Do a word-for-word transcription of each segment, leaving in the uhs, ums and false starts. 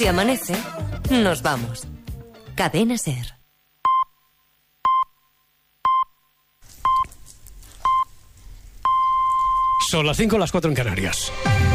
Si amanece, nos vamos. Cadena SER. Son las cinco, las cuatro en Canarias.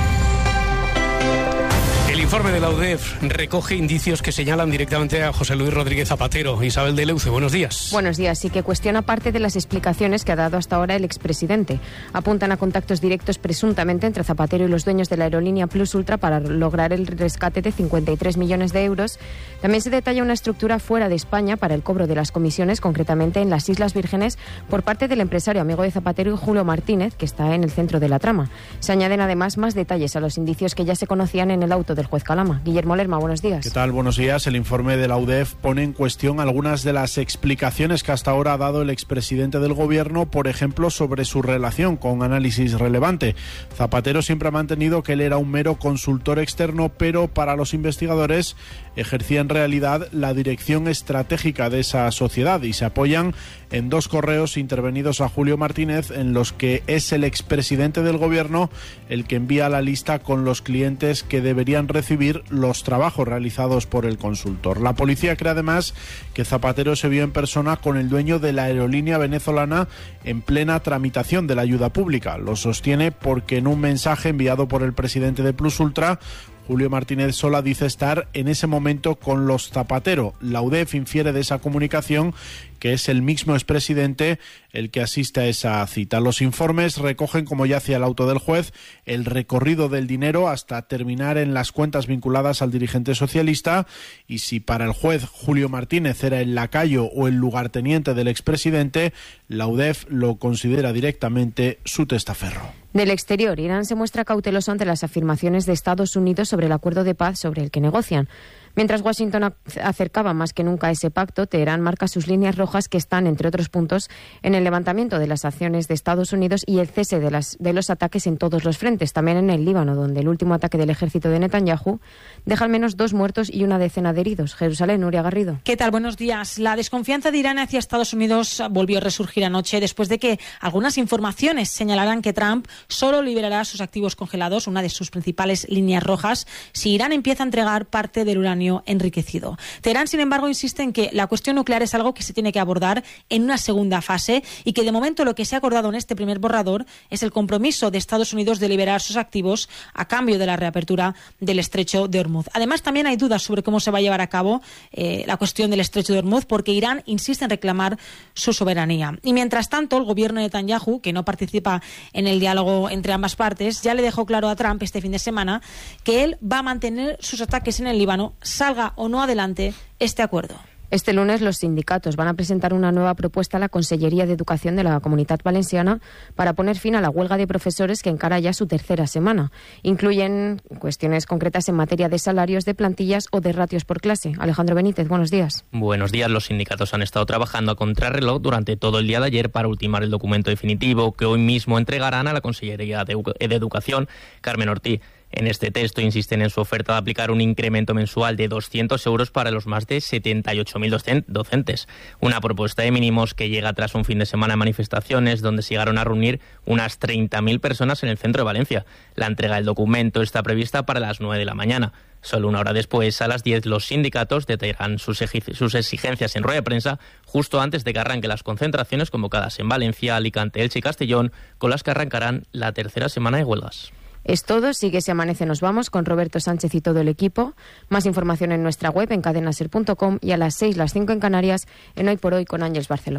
El informe de la U D E F recoge indicios que señalan directamente a José Luis Rodríguez Zapatero. Isabel de Leuce, buenos días. Buenos días. Sí que cuestiona parte de las explicaciones que ha dado hasta ahora el expresidente. Apuntan a contactos directos presuntamente entre Zapatero y los dueños de la aerolínea Plus Ultra para lograr el rescate de cincuenta y tres millones de euros. También se detalla una estructura fuera de España para el cobro de las comisiones, concretamente en las Islas Vírgenes, por parte del empresario amigo de Zapatero y Julio Martínez, que está en el centro de la trama. Se añaden además más detalles a los indicios que ya se conocían en el auto del juez Calama. Guillermo Lerma, buenos días. ¿Qué tal? Buenos días. El informe de la U D E F pone en cuestión algunas de las explicaciones que hasta ahora ha dado el expresidente del Gobierno, por ejemplo, sobre su relación con Análisis Relevante. Zapatero siempre ha mantenido que él era un mero consultor externo, pero para los investigadores ejercía en realidad la dirección estratégica de esa sociedad, y se apoyan en dos correos intervenidos a Julio Martínez en los que es el expresidente del Gobierno el que envía la lista con los clientes que deberían recibir los trabajos realizados por el consultor. La policía cree además que Zapatero se vio en persona con el dueño de la aerolínea venezolana en plena tramitación de la ayuda pública. Lo sostiene porque en un mensaje enviado por el presidente de Plus Ultra, Julio Martínez Sola dice estar en ese momento con los Zapatero. La U D E F infiere de esa comunicación que es el mismo expresidente el que asiste a esa cita. Los informes recogen, como ya hacía el auto del juez, el recorrido del dinero hasta terminar en las cuentas vinculadas al dirigente socialista, y si para el juez Julio Martínez era el lacayo o el lugarteniente del expresidente, la U D E F lo considera directamente su testaferro. Del exterior, Irán se muestra cauteloso ante las afirmaciones de Estados Unidos sobre el acuerdo de paz sobre el que negocian. Mientras Washington acercaba más que nunca a ese pacto, Teherán marca sus líneas rojas, que están, entre otros puntos, en el levantamiento de las acciones de Estados Unidos y el cese de, las, de los ataques en todos los frentes, también en el Líbano, donde el último ataque del ejército de Netanyahu deja al menos dos muertos y una decena de heridos. Jerusalén, Nuria Garrido. ¿Qué tal? Buenos días. La desconfianza de Irán hacia Estados Unidos volvió a resurgir anoche después de que algunas informaciones señalaran que Trump solo liberará sus activos congelados, una de sus principales líneas rojas, si Irán empieza a entregar parte del uranio enriquecido. Teherán, sin embargo, insiste en que la cuestión nuclear es algo que se tiene que abordar en una segunda fase y que de momento lo que se ha acordado en este primer borrador es el compromiso de Estados Unidos de liberar sus activos a cambio de la reapertura del estrecho de Hormuz. Además, también hay dudas sobre cómo se va a llevar a cabo eh, la cuestión del estrecho de Hormuz, porque Irán insiste en reclamar su soberanía. Y mientras tanto, el gobierno de Netanyahu, que no participa en el diálogo entre ambas partes, ya le dejó claro a Trump este fin de semana que él va a mantener sus ataques en el Líbano, salga o no adelante este acuerdo. Este lunes los sindicatos van a presentar una nueva propuesta a la Consellería de Educación de la Comunitat Valenciana para poner fin a la huelga de profesores que encara ya su tercera semana. Incluyen cuestiones concretas en materia de salarios, de plantillas o de ratios por clase. Alejandro Benítez, buenos días. Buenos días. Los sindicatos han estado trabajando a contrarreloj durante todo el día de ayer para ultimar el documento definitivo que hoy mismo entregarán a la Consellería de Educación, Carmen Ortiz. En este texto insisten en su oferta de aplicar un incremento mensual de doscientos euros para los más de setenta y ocho mil docentes. Una propuesta de mínimos que llega tras un fin de semana de manifestaciones donde se llegaron a reunir unas treinta mil personas en el centro de Valencia. La entrega del documento está prevista para las nueve de la mañana. Solo una hora después, a las diez, los sindicatos detallarán sus, sus exigencias en rueda de prensa justo antes de que arranquen las concentraciones convocadas en Valencia, Alicante, Elche y Castellón, con las que arrancarán la tercera semana de huelgas. Es todo. Sigue Si Amanece Nos Vamos con Roberto Sánchez y todo el equipo. Más información en nuestra web en cadenaser punto com y a las seis, las cinco en Canarias, en Hoy por Hoy con Ángeles Barceló.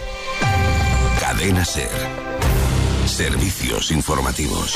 Cadena SER. Servicios informativos.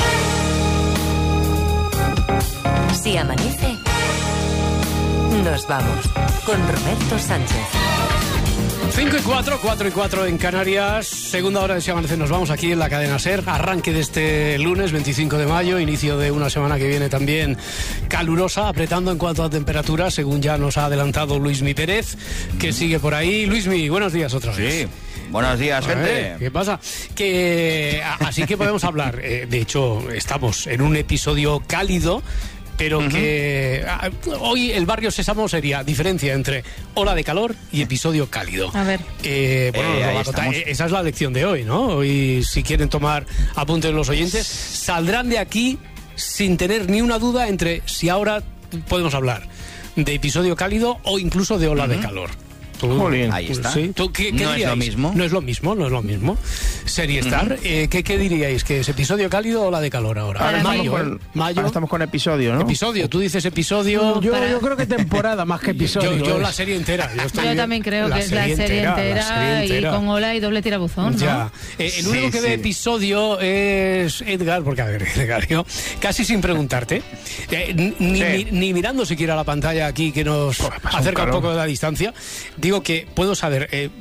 Si amanece, nos vamos con Roberto Sánchez. cinco y cuatro, cuatro y cuatro en Canarias, segunda hora de Si Amanece, nos vamos aquí en la cadena SER, arranque de este lunes veinticinco de mayo, inicio de una semana que viene también calurosa, apretando en cuanto a temperatura, según ya nos ha adelantado Luismi Pérez, que sigue por ahí. Luismi, buenos días otra vez. Sí, buenos días, gente. Ver, ¿qué pasa? Que así que podemos hablar, eh, de hecho estamos en un episodio cálido, pero uh-huh. que ah, hoy el barrio Sésamo sería diferencia entre ola de calor y episodio cálido. A ver. Eh, bueno, eh, nos lo va a contar. Esa es la lección de hoy, ¿no? Hoy, si quieren tomar apuntes los oyentes, saldrán de aquí sin tener ni una duda entre si ahora podemos hablar de episodio cálido o incluso de ola uh-huh. de calor. Tú, ahí está. ¿Sí? ¿Tú, qué, qué no diríais? es lo mismo. No es lo mismo, no es lo mismo. Serie Star, uh-huh. eh, ¿qué, ¿qué diríais? ¿Que es episodio cálido o la de calor ahora? Ahora mayo, con, ¿eh? Mayo. Ahora estamos con episodio, ¿no? Episodio, tú dices episodio. Yo, para... yo creo que temporada más que episodio. Yo, yo es. la serie entera. Yo, estoy yo bien. también creo la que es la serie entera, entera, la serie entera. Y con ola y doble tirabuzón, ¿no? Ya. Eh, el único sí, que ve sí. episodio es Edgar, porque a ver, Edgar, yo casi sin preguntarte, eh, ni, sí. ni, ni mirando siquiera la pantalla aquí que nos oh, acerca un, un poco de la distancia, digo que puedo saber eh,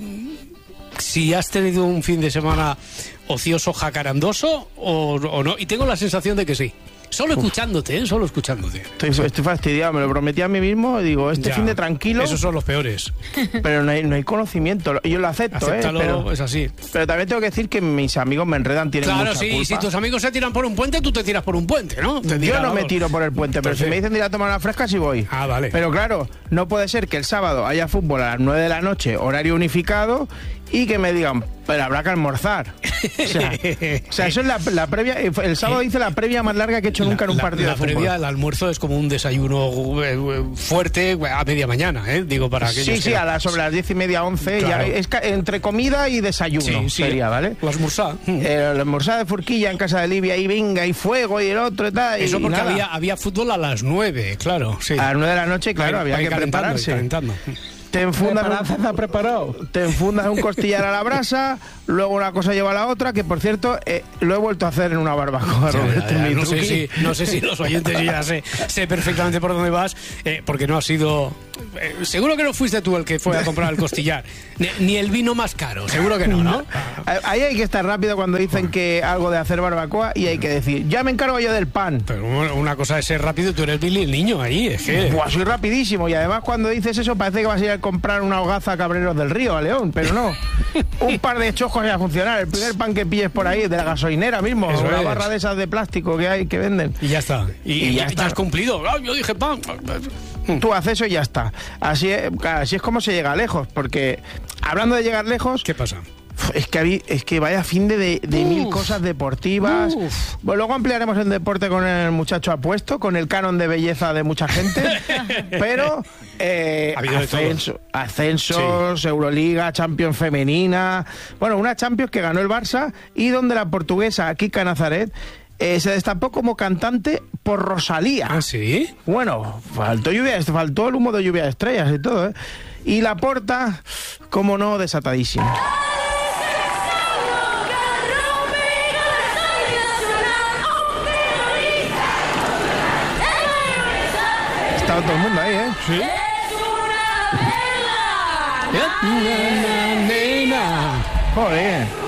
si has tenido un fin de semana ocioso jacarandoso o, o no, y tengo la sensación de que sí. Solo Uf. escuchándote, ¿eh? Solo escuchándote. Estoy, estoy fastidiado, me lo prometí a mí mismo. Digo, este ya, fin de tranquilo. Esos son los peores. Pero no hay, no hay conocimiento. Yo lo acepto, Acéptalo, ¿eh? Pero, es así. Pero también tengo que decir que mis amigos me enredan, tienen claro, mucha sí, culpa. Si tus amigos se tiran por un puente, tú te tiras por un puente, ¿no? Te Yo no me tiro por el puente, pero Entonces, si me dicen de ir a tomar una fresca, sí voy. Ah, vale. Pero claro, no puede ser que el sábado haya fútbol a las nueve de la noche, horario unificado, y que me digan, pero habrá que almorzar. O sea, o sea eso es la, la previa. El sábado hice la previa más larga que he hecho nunca la, en un partido la, de fútbol. La previa, el almuerzo es como un desayuno fuerte a media mañana, ¿eh? Digo, para aquellos Sí, sí, que... a las, sobre las diez y media, once, claro. ya, es entre comida y desayuno, sí, sí, sería, ¿vale? La almorzada. Eh, la almorzada de Furquilla en casa de Livia, y venga, y fuego, y el otro, y tal. Eso y porque nada. había, había fútbol a las nueve, claro. Sí. A las nueve de la noche, claro, para, había para que prepararse. Calentando. Te enfundas, un, preparado. te enfundas un costillar a la brasa, luego una cosa lleva a la otra, que por cierto, eh, lo he vuelto a hacer en una barbacoa. Ya, ya, ya, no, sé si, no sé si los oyentes, yo ya sé, sé perfectamente por dónde vas, eh, porque no ha sido... Eh, seguro que no fuiste tú el que fue a comprar el costillar, ni, ni el vino más caro, seguro que no, ¿no? Ahí hay que estar rápido cuando dicen que algo de hacer barbacoa y hay que decir, ya me encargo yo del pan. Pero una cosa es ser rápido, tú eres Billy el niño ahí, es que... Buah, soy rapidísimo y además cuando dices eso parece que vas a ir a comprar una hogaza a Cabreros del Río, a León, pero no. Un par de chojos ya a funcionar. El primer pan que pilles por ahí de la gasolinera mismo, eso una es. barra de esas de plástico que hay que venden. Y ya está. Y, y ya, ya está. has cumplido. Oh, yo dije pan. Tú haces eso y ya está. Así es, así es como se llega lejos, porque hablando de llegar lejos... ¿Qué pasa? Es que, habí, es que vaya fin de, de, de mil cosas deportivas. Bueno, luego ampliaremos el deporte con el muchacho apuesto, con el canon de belleza de mucha gente. Pero eh, ascenso, ascensos, sí. Euroliga, Champions femenina. Bueno, una Champions que ganó el Barça y donde la portuguesa Kika Nazaret Eh, se destapó como cantante por Rosalía. ¿Ah, sí? Bueno, faltó lluvia, faltó el humo de lluvia de estrellas y todo, ¿eh? Y la Porta, como no, desatadísima. Estaba todo el mundo ahí, ¿eh? Sí. Joder.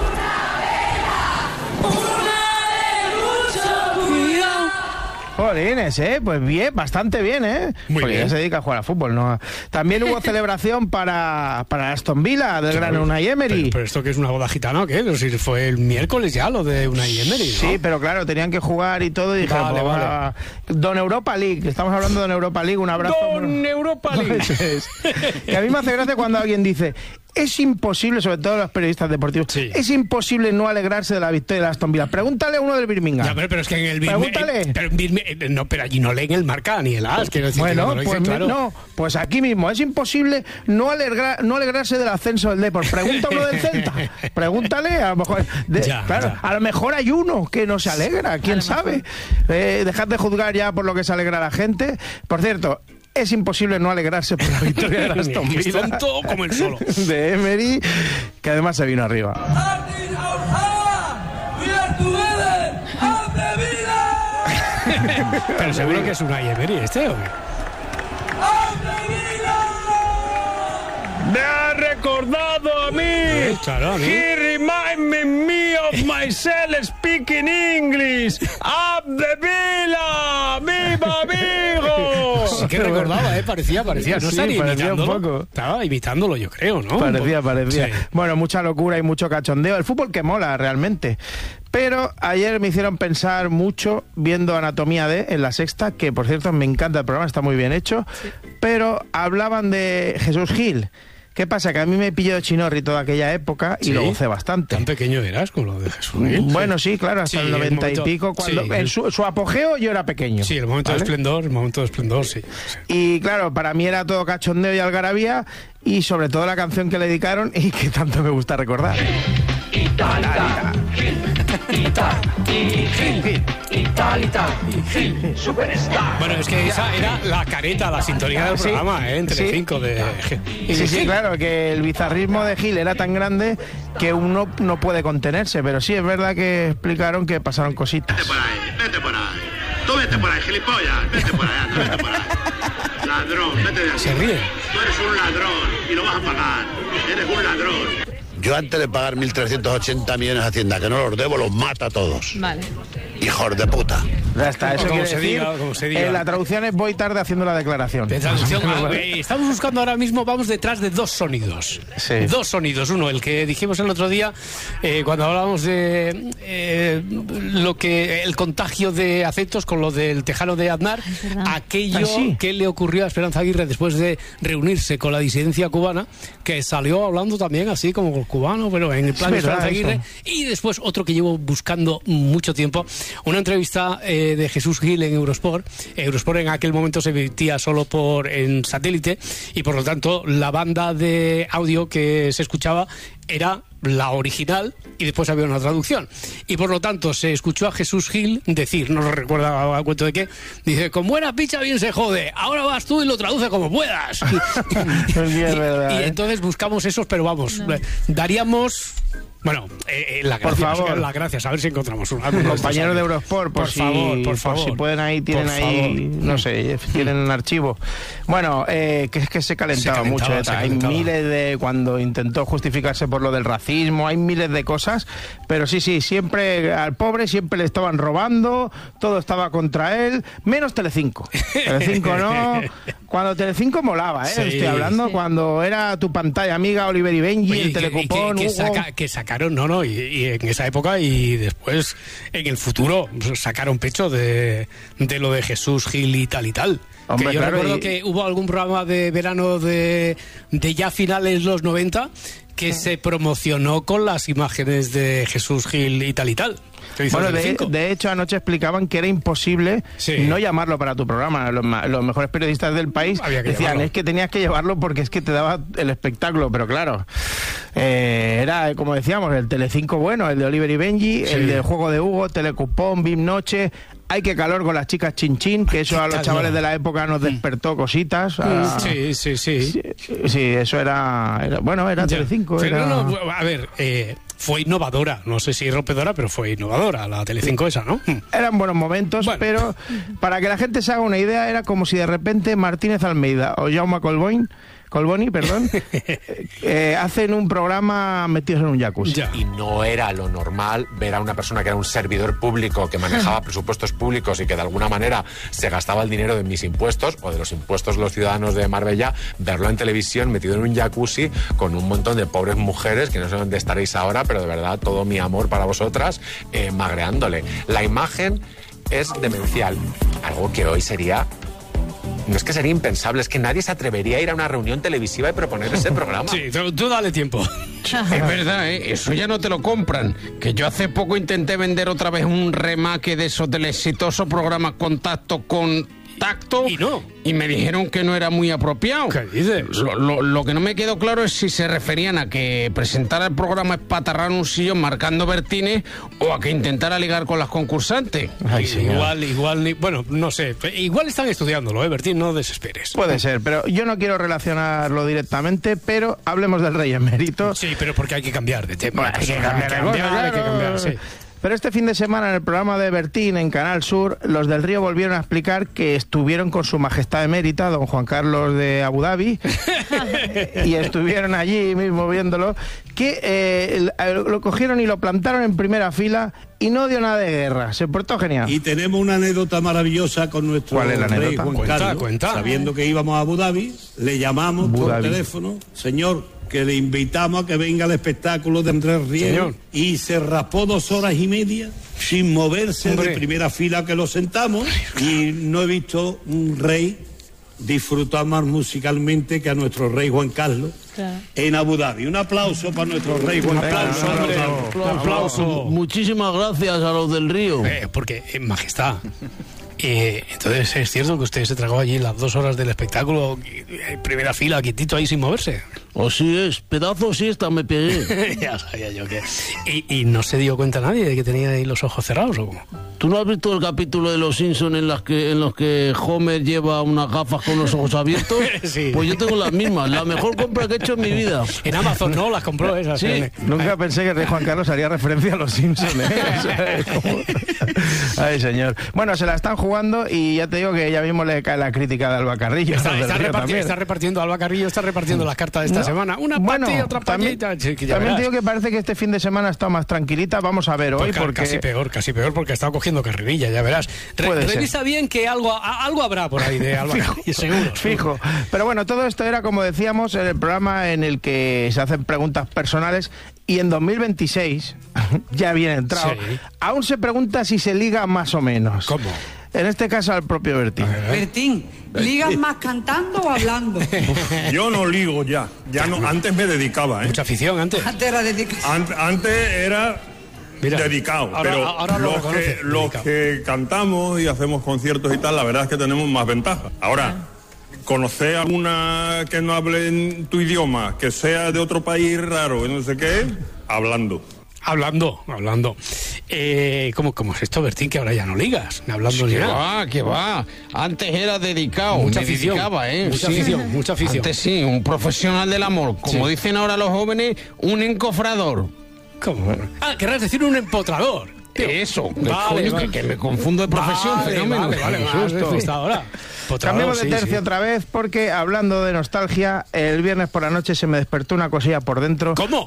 Jolines, ¿eh? Pues bien, bastante bien, ¿eh? Muy Porque bien. ya se dedica a jugar al fútbol, ¿no? También hubo celebración para, para Aston Villa, del gran Unai Emery. Pero, pero esto que es una boda gitana, ¿o qué? Pero si fue el miércoles ya lo de Unai Emery, ¿no? Sí, pero claro, tenían que jugar y todo y dijeron, vale, pues, vale. va, Don Europa League, estamos hablando de Don Europa League, un abrazo. Don Europa League. Es. Y a mí me hace gracia cuando alguien dice... Es imposible, sobre todo los periodistas deportivos, sí. es imposible no alegrarse de la victoria de Aston Villa. Pregúntale a uno del Birmingham. Ya, pero, pero es que en el Birmingham... Pregúntale. Eh, pero, en Birmingham, no, pero allí no leen el marca ni el as, quiero decir. Bueno, que no, lo pues, dicen, claro. no, pues aquí mismo, es imposible no, alegrar, no alegrarse del ascenso del Depor. Pregunta a uno del Celta, pregúntale, a lo mejor, de, ya, claro, ya. a lo mejor hay uno que no se alegra, quién sabe. Eh, dejad de juzgar ya por lo que se alegra la gente. Por cierto, es imposible no alegrarse por la victoria de Aston Villa. Es tonto como el solo. De Emery, que además se vino arriba. Pero seguro que es Unai Emery este, ¿o qué? Me ha recordado a mí. Sí, claro, a mí. He reminded me of myself speaking English. Up the Villa, viva amigo. Sí que recordaba, ¿eh? Parecía, parecía. No Sí, estaría parecía imitándolo. un poco. Estaba imitándolo, yo creo, ¿no? Parecía, parecía. Sí. Bueno, mucha locura y mucho cachondeo. El fútbol que mola, realmente. Pero ayer me hicieron pensar mucho viendo Anatomía de en La Sexta, que por cierto me encanta el programa, está muy bien hecho. Sí. Pero hablaban de Jesús Gil. ¿Qué pasa? Que a mí me pilló de chinorri toda aquella época y ¿sí? Lo gocé bastante. ¿Tan pequeño eras como lo de Jesús Gil? Bueno, sí, claro, hasta sí, el noventa el momento, y pico. Cuando, sí, en su, su apogeo yo era pequeño. Sí, el momento ¿vale? de esplendor, el momento de esplendor, sí, sí. Y claro, para mí era todo cachondeo y algarabía, y sobre todo la canción que le dedicaron y que tanto me gusta recordar. Italita, Gil, Ital, Gil, Italita, Gil, Superstar. Bueno, es que esa era la careta, la sintonía del programa, sí, ¿eh? En Telecinco sí. de Gil. Sí, sí, claro, que el bizarrismo de Gil era tan grande que uno no puede contenerse, pero sí es verdad que explicaron que pasaron cositas. Vete por ahí, vete por ahí. Tú vete por ahí, gilipollas, vete por ahí, vete por ahí. Ladrón, vete de aquí. Se ríe. Tú eres un ladrón y lo vas a pagar. Eres un ladrón. Yo antes de pagar mil trescientos ochenta millones a Hacienda, que no los debo, los mata a todos. Vale. Hijos de puta. Ya está, eso quiere se decir, diga, como se diga. Eh, la traducción es voy tarde haciendo la declaración. De traducción, ah, estamos buscando ahora mismo, vamos detrás de dos sonidos. Sí. Dos sonidos. Uno, el que dijimos el otro día, eh, cuando hablábamos de eh, lo que el contagio de afectos con lo del tejano de Aznar, aquello ah, sí. que le ocurrió a Esperanza Aguirre después de reunirse con la disidencia cubana, que salió hablando también así como cubano, pero en el plan de Esperanza Aguirre. Eso. Y después otro que llevo buscando mucho tiempo, una entrevista eh, de Jesús Gil en Eurosport. Eurosport en aquel momento se emitía solo por en satélite y por lo tanto la banda de audio que se escuchaba era la original y después había una traducción. Y por lo tanto se escuchó a Jesús Gil decir, no lo recuerdo a cuento de qué, dice, con buena picha bien se jode, ahora vas tú y lo traduce como puedas. y, y, y entonces buscamos esos, pero vamos, no. daríamos... Bueno, eh, la por gracias, favor. las gracias, a ver si encontramos un compañeros de Eurosport, por, por si, favor, por favor, por si pueden ahí, tienen por ahí, favor. no sé, tienen un archivo. Bueno, eh, que es que se calentaba, se calentaba mucho, eh, se hay calentaba. miles de, cuando intentó justificarse por lo del racismo, hay miles de cosas, pero sí, sí, siempre al pobre siempre le estaban robando, todo estaba contra él, menos Telecinco. Telecinco no, cuando Telecinco molaba, eh, sí, estoy hablando, sí. cuando era tu pantalla amiga, Oliver y Benji, Oye, el Telecupón, que, que, que, Hugo... saca, que saca No, no, y, y en esa época y después en el futuro sacaron pecho de, de lo de Jesús Gil y tal y tal. Hombre, que yo claro, recuerdo y... que hubo algún programa de verano de, de ya finales los noventa que sí. se promocionó con las imágenes de Jesús Gil y tal y tal. Bueno, de, de hecho anoche explicaban que era imposible sí. no llamarlo para tu programa. Los, los mejores periodistas del país decían, llamarlo. es que tenías que llevarlo porque es que te daba el espectáculo, pero claro, eh, era como decíamos, el Telecinco bueno, el de Oliver y Benji, sí. el del Juego de Hugo, Telecupón, V I P Noche... Hay que calor con las chicas chin chin, que eso a los chavales de la época nos despertó cositas. A... Sí, sí, sí, sí. Sí, eso era, era bueno, era Telecinco. Era... No, no, a ver, eh, fue innovadora, no sé si rompedora, pero fue innovadora la Telecinco esa, ¿no? Eran buenos momentos, bueno. pero para que la gente se haga una idea, era como si de repente Martínez Almeida o Jaume Colboni Colboni, perdón, eh, hacen un programa metidos en un jacuzzi. Ya. Y no era lo normal ver a una persona que era un servidor público, que manejaba presupuestos públicos y que de alguna manera se gastaba el dinero de mis impuestos o de los impuestos de los ciudadanos de Marbella, verlo en televisión metido en un jacuzzi con un montón de pobres mujeres, que no sé dónde estaréis ahora, pero de verdad todo mi amor para vosotras, eh, magreándole. La imagen es demencial, algo que hoy sería... No es que sería impensable, es que nadie se atrevería a ir a una reunión televisiva y proponer ese programa. Sí, tú, tú dale tiempo. Es verdad, ¿eh? Eso ya no te lo compran. Que yo hace poco intenté vender otra vez un remake de esos del exitoso programa Contacto con Tacto y no. Y me dijeron que no era muy apropiado. ¿Qué dices? Lo, lo, lo que no me quedó claro es si se referían a que presentara el programa espatarrar un sillón marcando Bertines o a que intentara ligar con las concursantes. Ay, igual, igual, bueno, no sé. Igual están estudiándolo, ¿eh, Bertín? No desesperes. Puede ser, pero yo no quiero relacionarlo directamente, pero hablemos del rey emérito. Sí, pero porque hay que cambiar de tema. Bueno, hay que cambiar, hay que cambiar, claro. hay que cambiar, sí. Pero este fin de semana en el programa de Bertín en Canal Sur, los del Río volvieron a explicar que estuvieron con su majestad emérita, don Juan Carlos de Abu Dhabi, y estuvieron allí mismo viéndolo, que eh, lo cogieron y lo plantaron en primera fila y no dio nada de guerra. Se portó genial. Y tenemos una anécdota maravillosa con nuestro ¿Cuál es la rey anécdota? Juan Cuenta, Carlos. cuenta. Sabiendo que íbamos a Abu Dhabi, le llamamos Abu por Dhabi. teléfono, señor, que le invitamos a que venga al espectáculo de Andrés Riego, y se raspó dos horas y media sin moverse Hombre. de primera fila que lo sentamos, y no he visto un rey disfrutar más musicalmente que a nuestro rey Juan Carlos Claro. en Abu Dhabi. Un aplauso para nuestro rey Juan Carlos. Un aplauso. Muchísimas gracias a los del Río. Eh, porque, eh, majestad, eh, entonces es cierto que usted se tragó allí las dos horas del espectáculo en primera fila, quietito ahí sin moverse. Así es, pedazo siesta me pegué. Ya sabía yo que... ¿Y, ¿Y no se dio cuenta nadie de que tenía ahí los ojos cerrados o cómo? ¿Tú no has visto el capítulo de Los Simpsons en, las que, en los que Homer lleva unas gafas con los ojos abiertos? Sí. Pues yo tengo las mismas, la mejor compra que he hecho en mi vida. En Amazon, ¿no? Las compró esas. Sí, ¿eh? nunca pensé que el rey Juan Carlos haría referencia a los Simpsons, ¿eh? O sea, es como- Ay, señor. Bueno, se la están jugando y ya te digo que ya mismo le cae la crítica de Alba Carrillo. Está, Del está, Río reparti- también. está repartiendo, Alba Carrillo está repartiendo las cartas de esta No, semana. Una bueno, partida, otra también, partida. Sí, que ya también te verás. digo que parece que este fin de semana está más tranquilita. Vamos a ver hoy Pues ca- porque... Casi peor, casi peor, porque ha estado cogiendo carrerilla, ya verás. Re- Puede ser. revisa bien que algo, a- algo habrá por ahí de Alba Fijo, Carrillo, seguro. Fijo. Pero bueno, todo esto era, como decíamos, el programa en el que se hacen preguntas personales y en dos mil veintiséis, ya bien entrado, Sí. aún se pregunta si se liga más o menos. ¿Cómo? En este caso al propio Bertín. Bertín, ¿ligas más cantando o hablando? Yo no ligo ya. Ya no. Antes me dedicaba, ¿eh? Mucha afición antes. Antes era dedicado. Ant- antes era Mira, dedicado, ahora- pero ahora lo los, reconoce, que, los dedicado. que cantamos y hacemos conciertos y tal, la verdad es que tenemos más ventaja. Ahora, conocer a una que no hable en tu idioma, que sea de otro país raro y no sé qué, hablando. Hablando, hablando. Eh, ¿cómo, ¿Cómo es esto, Bertín, que ahora ya no ligas? Hablando ni Que nada. va, que va. Antes era dedicado, Mucha me afición, dedicaba, ¿eh? mucha Sí. afición, mucha afición. Antes sí, un profesional del amor. Como Sí. dicen ahora los jóvenes, un encofrador. ¿Cómo? Ah, querrás decir un empotrador. Tío. Eso, que, Vale, coño, vale. que, que me confundo de profesión, Vale, fenómeno. vale, vale, Qué vale, susto. has visto ahora. Empotrador, Cambiemos de sí, tercio sí. otra vez porque, hablando de nostalgia, el viernes por la noche se me despertó una cosilla por dentro. ¿Cómo?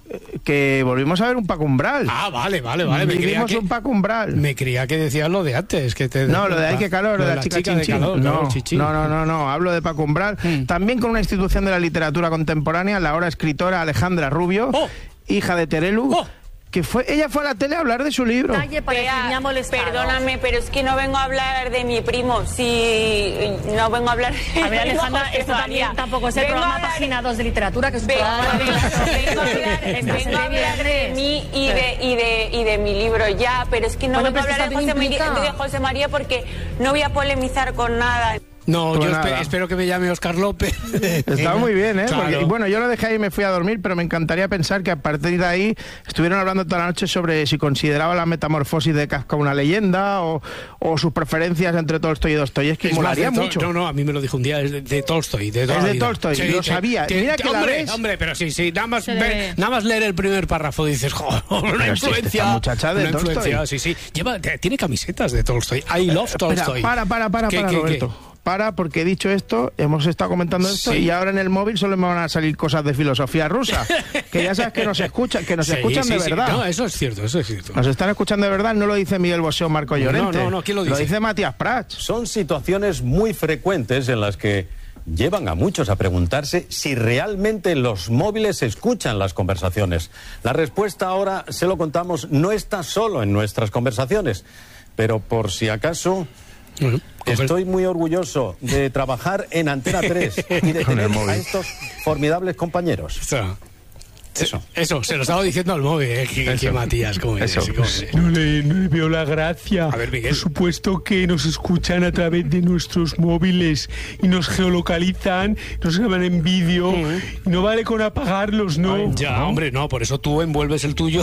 Porque volvimos a ver un Paco Umbral. Ah, vale, vale, vale. Me creía Vivimos que, un Paco Umbral. me creía que decías lo de antes. Que te, No, lo de Ay, qué calor, lo de la chica, de chinchín. calor, no, calor, chichín. no, no, no, no, hablo de Paco Umbral. Mm. También con una institución de la literatura contemporánea, la ahora escritora Alejandra Rubio, Oh. hija de Terelu, Oh. que fue, ella fue a la tele a hablar de su libro. Bea, perdóname, pero es que no vengo a hablar de mi primo. Si no vengo a hablar de A ver, mi primo Alejandra, José esto María. también tampoco es el Vengo a programa hablar- Página dos de Literatura, que es un Vengo, programa... vengo, vengo a hablar, vengo a hablar de mí y de, y, de, y de mi libro ya, pero es que no Bueno, vengo a pero hablar de está José, bien María, implicada. de José María porque no voy a polemizar con nada. No, Pues yo nada. espe- espero que me llame Óscar López. Estaba muy bien, ¿eh? Claro. Porque, bueno, yo lo dejé ahí y me fui a dormir, pero me encantaría pensar que a partir de ahí estuvieron hablando toda la noche sobre si consideraba la metamorfosis de Kafka una leyenda o, o sus preferencias entre Tolstoy y Dostoyevsky. Es más, Molaría de Tol- mucho. No, no, a mí me lo dijo un día, es de, de Tolstoy. De toda Es la de vida. Tolstoy, lo sabía. Mira que la hombre, ves. hombre, pero sí, sí, nada más, Se ver- ve. nada más leer el primer párrafo dices, joder, una Pero sí, influencia. esta muchacha de una Tolstoy. influencia, sí, sí. Lleva, te- tiene camisetas de Tolstoy. I love Espera, Tolstoy. para, para, para, ¿Qué, para, qué, qué? Roberto. Para, porque he dicho esto, hemos estado comentando esto Sí. y ahora en el móvil solo me van a salir cosas de filosofía rusa. Que ya sabes que nos escuchan, que nos Sí, escuchan sí, de sí. verdad. No, eso es cierto, eso es cierto. Nos están escuchando de verdad, no lo dice Miguel Bosé o Marco Llorente. No, no, no, ¿quién lo dice? Lo dice Matías Prats. Son situaciones muy frecuentes en las que llevan a muchos a preguntarse si realmente los móviles escuchan las conversaciones. La respuesta ahora, se lo contamos, no está solo en nuestras conversaciones, pero por si acaso... Bueno, Estoy muy orgulloso de trabajar en Antena tres y de tener a estos formidables compañeros. Eso. Eso. Eso, se lo estaba diciendo al móvil, eh, que, que Matías, ¿cómo es? Eso. ¿Cómo es? No le, no le veo la gracia. A ver, Miguel. Por supuesto que nos escuchan a través de nuestros móviles y nos geolocalizan, nos graban en vídeo y no vale con apagarlos, ¿no? Ya, hombre, no, por eso tú envuelves el tuyo.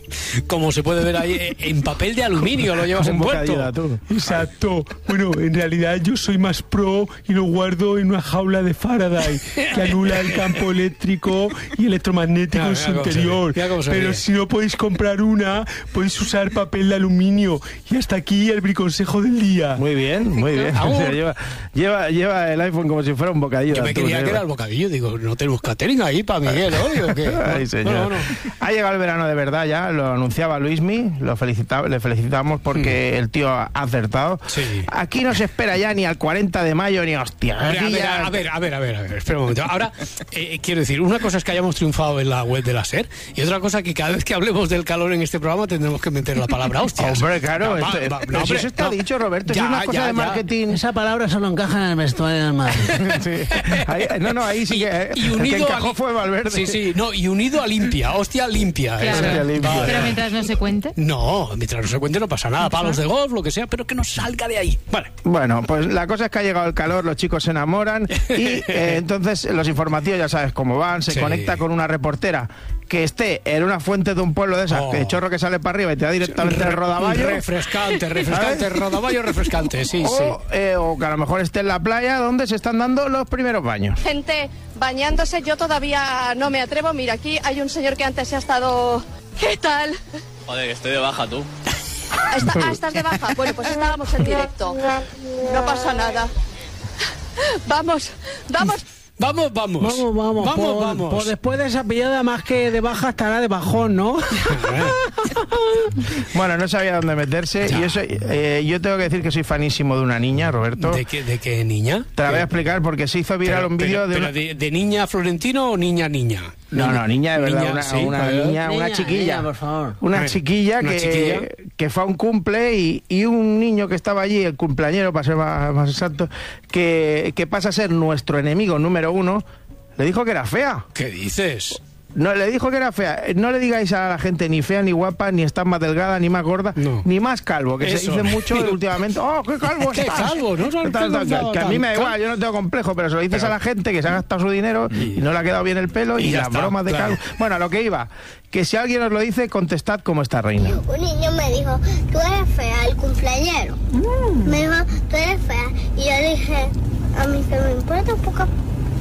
Como se puede ver ahí, eh, en papel de aluminio lo llevas Con envuelto. bocadillo de atún. Exacto. Bueno, en realidad yo soy más pro y lo guardo en una jaula de Faraday que anula el campo eléctrico y electromagnético Mira, en su mira cómo se interior. ríe, mira cómo se Pero ríe. si no podéis comprar una, podéis usar papel de aluminio. Y hasta aquí el briconsejo del día. Muy bien, muy bien. Aún. O sea, lleva, lleva, lleva el iPhone como si fuera un bocadillo Yo de me atún, creía ¿eh? que era el bocadillo, digo, no tenemos catering ahí para Miguel hoy o qué. Ay, señor. No, no, no. Ha llegado el verano de verdad ya. lo anunciaba Luismi, lo felicita, le felicitamos porque mm. el tío ha acertado. Sí. Aquí no se espera ya ni al cuarenta de mayo ni hostia. A ver, a ver, ya... a ver, a ver, a ver, a ver, espera un momento. Ahora, eh, quiero decir, una cosa es que hayamos triunfado en la web de la SER y otra cosa que cada vez que hablemos del calor en este programa tendremos que meter la palabra hostias. Hombre, claro, no, esto, va, va, no, hombre, eso está no. dicho, Roberto, ya, es una cosa ya, de ya. marketing. Esa palabra solo encaja en el vestuario del Madrid. Sí. Ahí, no, no, ahí sí que y, y el unido que encajó a, fue Valverde. Sí, sí, no, y unido a limpia, hostia limpia. Claro. Hostia limpia. Vale. Pero mientras no se cuente. No, mientras no se cuente no pasa nada, palos de golf, lo que sea, pero que no salga de ahí. Vale. Bueno, pues la cosa es que ha llegado el calor, los chicos se enamoran y eh, entonces los informativos ya sabes cómo van, se Sí. conecta con una reportera que esté en una fuente de un pueblo de esas, Oh. que chorro que sale para arriba y te da directamente el rodaballo. Refrescante, refrescante, ¿sabes? rodaballo refrescante, sí, o, sí. eh, o que a lo mejor esté en la playa donde se están dando los primeros baños. Gente bañándose, yo todavía no me atrevo. Mira, aquí hay un señor que antes se ha estado... ¿Qué tal? Joder, estoy de baja, tú. Está, ah, ¿estás de baja? Bueno, pues estábamos en directo. No pasa nada. Vamos, vamos. Vamos, vamos. Vamos, vamos. Vamos, por, vamos. por después de esa pillada, más que de baja, estará de bajón, ¿no? Bueno, no sabía dónde meterse. Y eso, eh, yo tengo que decir que soy fanísimo de una niña, Roberto. ¿De qué, de qué niña? Te la voy a explicar porque se hizo viral Pero, un vídeo pero, de, pero una... de, de niña Florentino o niña niña? No, no, niña de verdad, Niña, una, sí, una ¿verdad? niña, una Niña, chiquilla. niña, por favor. Una Bueno, chiquilla, una que, chiquilla. que fue a un cumple y, y un niño que estaba allí, el cumpleañero, para ser más, más exacto, que, que pasa a ser nuestro enemigo número uno, le dijo que era fea. ¿Qué dices? No, le dijo que era fea. No le digáis a la gente ni fea, ni guapa, ni está más delgada, ni más gorda, No. ni más calvo, que Eso. se dice mucho últimamente. ¡Oh, qué calvo ¿Qué estás! calvo? No son Tal, tal, calvo, que, que a mí me da tal. igual, yo no tengo complejo, pero se lo dices Pero- a la gente que se ha gastado su dinero y, y no le ha quedado bien el pelo y, y ya las está, bromas de claro. calvo. Bueno, a lo que iba, que si alguien os lo dice, contestad como esta reina. Un niño me dijo, tú eres fea, el cumpleañero. Me dijo, tú eres fea. Y yo dije, a mí que me importa un poco.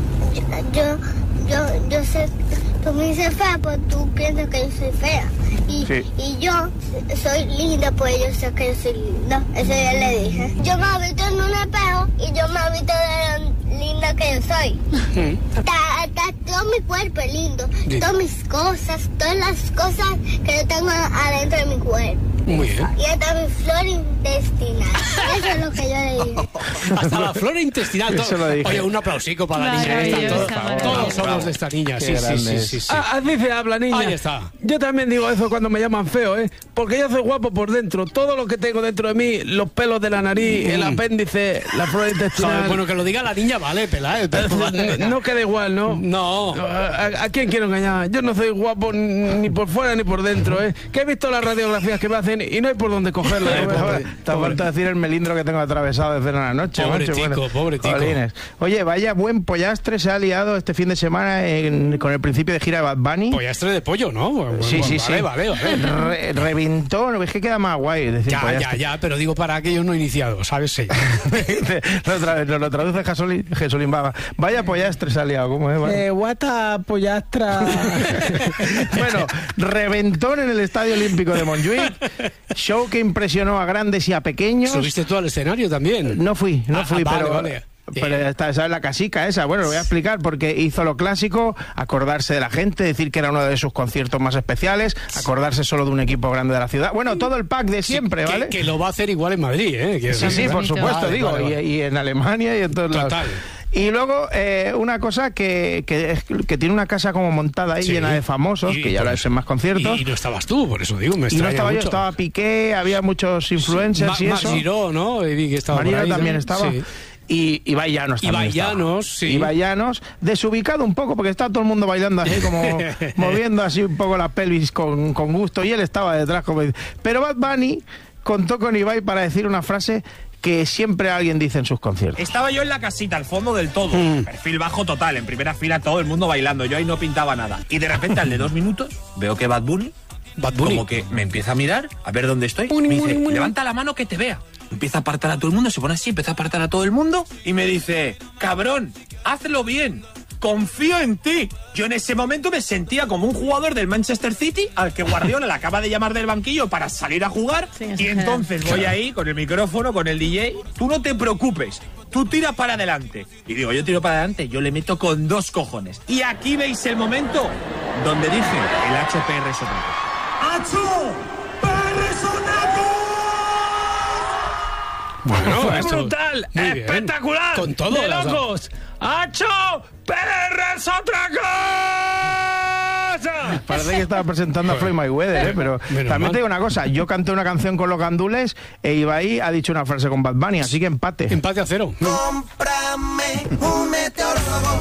Yo, yo, yo sé, tú me dices fea, pues tú piensas que yo soy fea. Y, Sí. y yo soy linda, pues yo sé que yo soy linda. Eso ya le dije. Yo me he visto en un espejo y yo me he visto de lo linda que yo soy. Ta- ta- todo mi cuerpo es lindo. Sí. Todas mis cosas, todas las cosas que yo tengo adentro de mi cuerpo. Muy bien. Y hasta mi flora intestinal. Eso es lo que yo le dije. Hasta la flora intestinal. todo. Eso lo dije. Oye, un aplausico para la niña. esta, Maravillosa, todos, maravillosa. todos somos de esta niña. Qué Sí, sí, sí, grandes. sí, sí. Ah, así se habla, niña. Ahí está. Yo también digo eso cuando me llaman feo, ¿eh? Porque yo soy guapo por dentro. Todo lo que tengo dentro de mí, los pelos de la nariz, el apéndice, la flora intestinal. Joder, bueno, que lo diga la niña, vale, pela, eh, pero- no, no queda igual, ¿no? No. ¿A, a quién quiero engañar? Yo no soy guapo ni por fuera ni por dentro, ¿eh? Que he visto las radiografías que me hacen y no hay por dónde cogerlo. Ay, pobre, Te ha falta decir el melindro que tengo atravesado desde la noche. Pobre macho, tico, pobre tico. jolines. Oye, vaya buen pollastre se ha liado este fin de semana en- con el principio de gira de Bad Bunny. Pollastre de pollo, ¿no? Sí, sí, sí. Vale, vale, vale. Re- reventó, es que queda más guay decir Ya, ya, pollastre. ya, pero digo para aquellos no iniciados, ¿sabes? Sí. Otra vez, nos lo traduce Jesulín, Jesulín Baba. Vaya pollastre se ha liado, ¿cómo es? Vale. Eh, guata, pollastra. Bueno, reventón en el Estadio Olímpico de Montjuic. Show que impresionó a grandes y a pequeños. ¿Subiste tú al escenario también? No fui, no Ah, fui, ah, vale, pero... vale. Pero está, ¿sabes? La casica esa, bueno, lo voy a explicar porque hizo lo clásico, acordarse de la gente, decir que era uno de sus conciertos más especiales, acordarse solo de un equipo grande de la ciudad. Bueno, todo el pack de siempre, que, ¿vale? Que lo va a hacer igual en Madrid, ¿eh? Quiero Sí, decir, sí, por bonito. supuesto, Vale, digo, vale, vale. Y, y en Alemania y en todos lados. Total. Y luego, eh, una cosa que, que, es- que tiene una casa como montada ahí, Sí. llena de famosos, Y que ya por lo eso- hacen más conciertos. Y, y no estabas tú, por eso digo, me Y no extraña estaba yo, mucho. estaba Piqué, había muchos influencers Ma- y Marc eso. Giró, ¿no? Y vi que estaba por Marino ahí, también ¿no? estaba. Sí. Y Ibai Llanos también Ibai estaba. Llanos, sí. Ibai Llanos, desubicado un poco, porque estaba todo el mundo bailando así, como moviendo así un poco la pelvis con, con gusto, y él estaba detrás. Como... Pero Bad Bunny contó con Ibai para decir una frase que siempre alguien dice en sus conciertos. Estaba yo en la casita, al fondo del todo. Mm. Perfil bajo total, en primera fila todo el mundo bailando. Yo ahí no pintaba nada. Y de repente, al de dos minutos, veo que Bad Bunny, Bad Bunny. como que me empieza a mirar, a ver dónde estoy. Me dice, levanta la mano que te vea. Empieza a apartar a todo el mundo, se pone así, empieza a apartar a todo el mundo. Y me dice, cabrón, hazlo bien. Confío en ti. Yo en ese momento me sentía como un jugador del Manchester City al que Guardiola le acaba de llamar del banquillo para salir a jugar. Y entonces voy ahí con el micrófono, con el D J. Tú no te preocupes, tú tira para adelante. Y digo, yo tiro para adelante, yo le meto con dos cojones. Y aquí veis el momento donde dije, el H P R es otra cosa. ¡Acho! Bueno, fue esto- brutal, muy bien. espectacular, Con todo, de las- locos. ¡Acho! ¡P R es otra cosa! Parece que estaba presentando a Floyd Mayweather, ¿eh? Pero Menos también mal. te digo una cosa, yo canté una canción con los gandules e Ibai ha dicho una frase con Bad Bunny, así que empate. Empate a cero. Cómprame un meteorólogo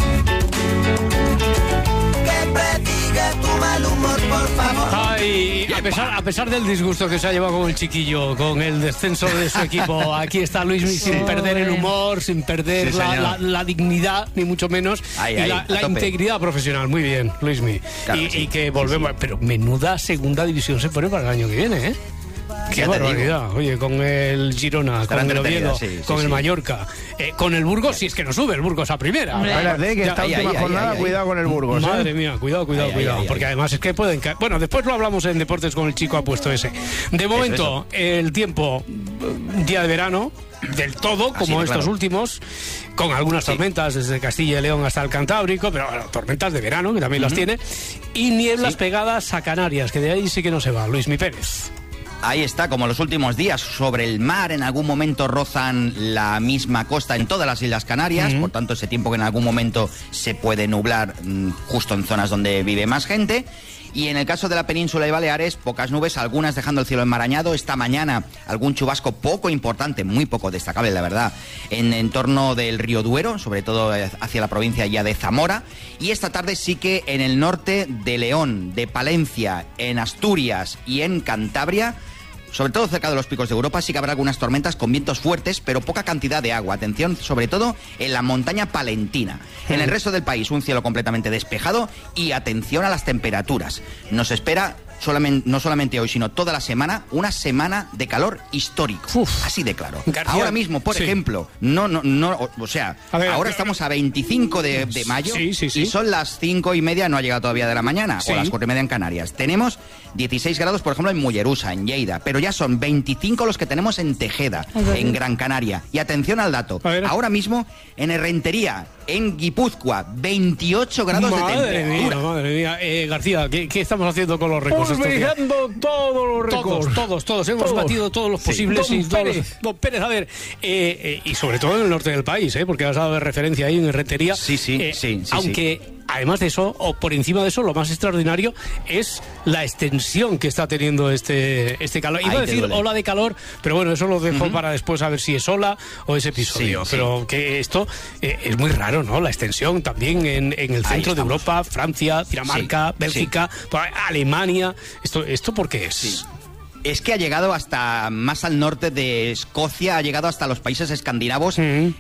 que predigue tu mal humor, por favor. Ay, a pesar, a pesar del disgusto que se ha llevado con el chiquillo, con el descenso de su equipo, aquí está Luismi sin perder el humor, sin perder Sí, la, señor. la- la dignidad, ni mucho menos, Ahí, y ahí, la, a la tope. integridad profesional. Muy bien, Luismi. Claro y, que sí. y que volvemos, pero menuda segunda división se pone para el año que viene, ¿eh? Qué Ya te barbaridad. Oye, con el Girona, Estará con el entretenida, Oviedo, sí, sí, con el sí. Mallorca, eh, con el Burgos, si es que no sube el Burgos a primera. Hombre. Espérate, que Ya, esta ahí, última ahí, jornada, ahí, ahí. cuidado con el Burgos. ¿eh? Madre mía, cuidado, cuidado, Ay, ay, cuidado. ay, porque ay. además es que pueden caer. Bueno, después lo hablamos en deportes con el chico apuesto ese. De momento, el tiempo, un día de verano, del todo, Así como de estos claro. últimos, con algunas tormentas desde Castilla y León hasta el Cantábrico, pero bueno, tormentas de verano, que también las tiene, y nieblas Sí. pegadas a Canarias, que de ahí sí que no se va. Luis Mi Pérez. Ahí está, como los últimos días, sobre el mar, en algún momento rozan la misma costa en todas las Islas Canarias, por tanto ese tiempo que en algún momento se puede nublar mm, justo en zonas donde vive más gente. Y en el caso de la península y Baleares, pocas nubes, algunas dejando el cielo enmarañado. Esta mañana algún chubasco poco importante, muy poco destacable, la verdad, en entorno del río Duero, sobre todo eh, hacia la provincia ya de Zamora. Y esta tarde sí que en el norte de León, de Palencia, en Asturias y en Cantabria, sobre todo cerca de los picos de Europa, sí que habrá algunas tormentas con vientos fuertes, pero poca cantidad de agua. Atención, sobre todo en la montaña palentina. En el resto del país, un cielo completamente despejado y atención a las temperaturas. Nos espera, solamente, no solamente hoy, sino toda la semana, una semana de calor histórico. Uf. Así de claro. García, Ahora mismo, por sí. ejemplo, no, no, no, o, o sea, A ver, ahora a- estamos a veinticinco de, de mayo Sí, sí, sí. y son las cinco y media, no ha llegado todavía de la mañana, Sí. o las cuatro y media en Canarias. Tenemos dieciséis grados, por ejemplo, en Mollerusa, en Lleida, pero ya son veinticinco los que tenemos en Tejeda, Ay, verdad. en Gran Canaria. Y atención al dato, A ver. ahora mismo en Herrentería, en Guipúzcoa, veintiocho grados de Madre mía, temperatura. madre mía. Eh, García, ¿qué, qué estamos haciendo con los récords estos días? Pulverizando todos los récords. Todos, todos, todos. Hemos Todos. batido todos los Sí. posibles. Don y todos los- Pérez. Don Pérez, a ver, eh, eh, y sobre todo en el norte del país, ¿eh? Porque has dado de referencia ahí en Herretería. Sí, sí, Eh, sí, sí, Aunque, además de eso, o por encima de eso, lo más extraordinario es la extensión que está teniendo este, este calor. Iba Ahí a te decir duele. ola de calor, pero bueno, eso lo dejo para después a ver si es ola o es episodio. Sí, sí. Pero que esto eh, es muy raro, ¿no? La extensión también en, en el Ahí centro de estamos. Europa, Francia, Dinamarca, Sí, Bélgica, Alemania. ¿Esto, esto por qué es? Sí. Es que ha llegado hasta más al norte de Escocia, ha llegado hasta los países escandinavos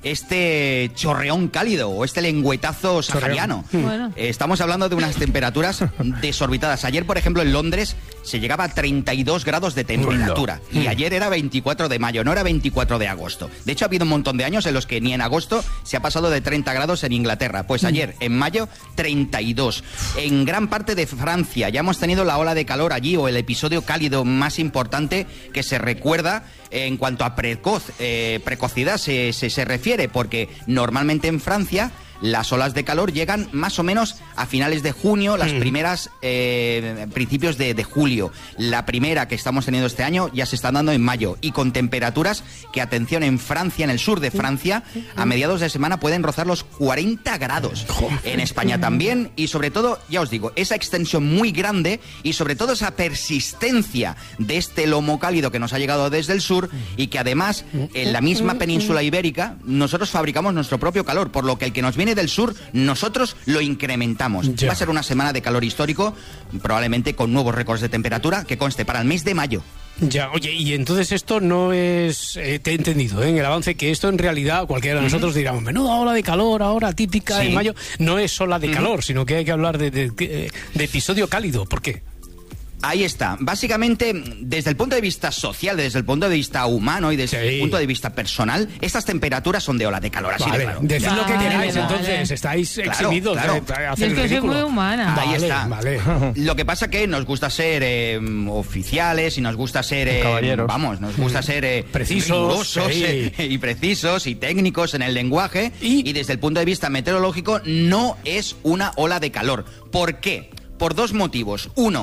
este chorreón cálido o este lengüetazo sahariano. Bueno. Eh, Estamos hablando de unas temperaturas desorbitadas. Ayer, por ejemplo, en Londres se llegaba a treinta y dos grados de temperatura. Y ayer era veinticuatro de mayo, no era veinticuatro de agosto. De hecho, ha habido un montón de años en los que ni en agosto se ha pasado de treinta grados en Inglaterra. Pues ayer, en mayo, treinta y dos. En gran parte de Francia ya hemos tenido la ola de calor allí o el episodio cálido más importante que se recuerda en cuanto a precoz, eh, precocidad se, se, se refiere, porque normalmente en Francia las olas de calor llegan más o menos a finales de junio, las primeras eh, principios de, de julio. La primera que estamos teniendo este año ya se está dando en mayo y con temperaturas que, atención, en Francia, en el sur de Francia, a mediados de semana pueden rozar los cuarenta grados. En España también y sobre todo, ya os digo, esa extensión muy grande y sobre todo esa persistencia de este lomo cálido que nos ha llegado desde el sur y que además en la misma península ibérica nosotros fabricamos nuestro propio calor, por lo que el que nos viene del sur, nosotros lo incrementamos. Ya. Va a ser una semana de calor histórico, probablemente con nuevos récords de temperatura, que conste para el mes de mayo. Ya, oye, y entonces esto no es, eh, te he entendido, ¿eh? En el avance, que esto en realidad cualquiera de nosotros diríamos, menuda ola de calor ahora típica Sí. de mayo, no es ola de calor, sino que hay que hablar de, de, de- de episodio cálido. ¿Por qué? Ahí está. Básicamente, desde el punto de vista social, desde el punto de vista humano y desde Sí. el punto de vista personal, estas temperaturas son de ola de calor, así Vale, de claro. decid lo que Vale, queráis, vale. entonces, estáis Claro, exhibidos claro. de, de Yo hacer es que soy ridículo. muy humana. Ahí Vale, está. vale. Lo que pasa que nos gusta ser eh, oficiales y nos gusta ser, eh, Caballeros. vamos, nos gusta ser eh, Precisos, rigurosos sí. eh, y precisos y técnicos en el lenguaje Y- y desde el punto de vista meteorológico no es una ola de calor. ¿Por qué? Por dos motivos. Uno,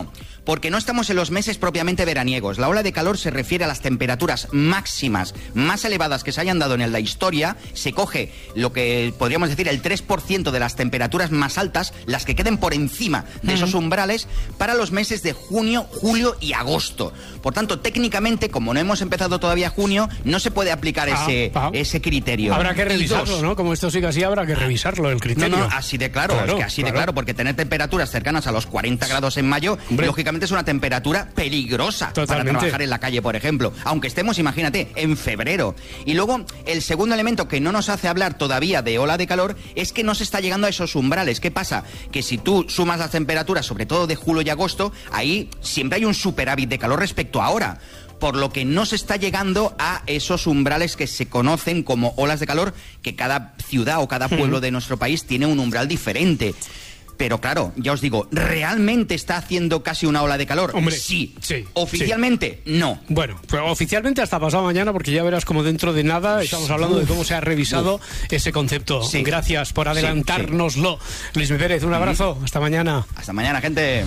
porque no estamos en los meses propiamente veraniegos. La ola de calor se refiere a las temperaturas máximas más elevadas que se hayan dado en la historia. Se coge lo que podríamos decir el tres por ciento de las temperaturas más altas, las que queden por encima de esos umbrales, para los meses de junio, julio y agosto. Por tanto, técnicamente, como no hemos empezado todavía junio, no se puede aplicar ah, ese, ah. ese criterio. Habrá que revisarlo, ¿no? Como esto sigue así, habrá que revisarlo, el criterio. No, no, así de claro, claro es que así claro. de claro, porque tener temperaturas cercanas a los cuarenta grados en mayo, Hombre. lógicamente es una temperatura peligrosa Totalmente. para trabajar en la calle, por ejemplo. Aunque estemos, imagínate, en febrero. Y luego, el segundo elemento que no nos hace hablar todavía de ola de calor es que no se está llegando a esos umbrales. ¿Qué pasa? Que si tú sumas las temperaturas, sobre todo de julio y agosto, ahí siempre hay un superávit de calor respecto a ahora. Por lo que no se está llegando a esos umbrales que se conocen como olas de calor, que cada ciudad o cada pueblo de nuestro país tiene un umbral diferente. Pero claro, ya os digo, ¿realmente está haciendo casi una ola de calor? Hombre, sí. sí Oficialmente, sí. no. Bueno, pero oficialmente hasta pasado mañana, porque ya verás como dentro de nada estamos hablando Uf. de cómo se ha revisado Uf. ese concepto. Sí. Gracias por adelantárnoslo. Sí, sí. Luis Pérez, un abrazo. Hasta mañana. Hasta mañana, gente.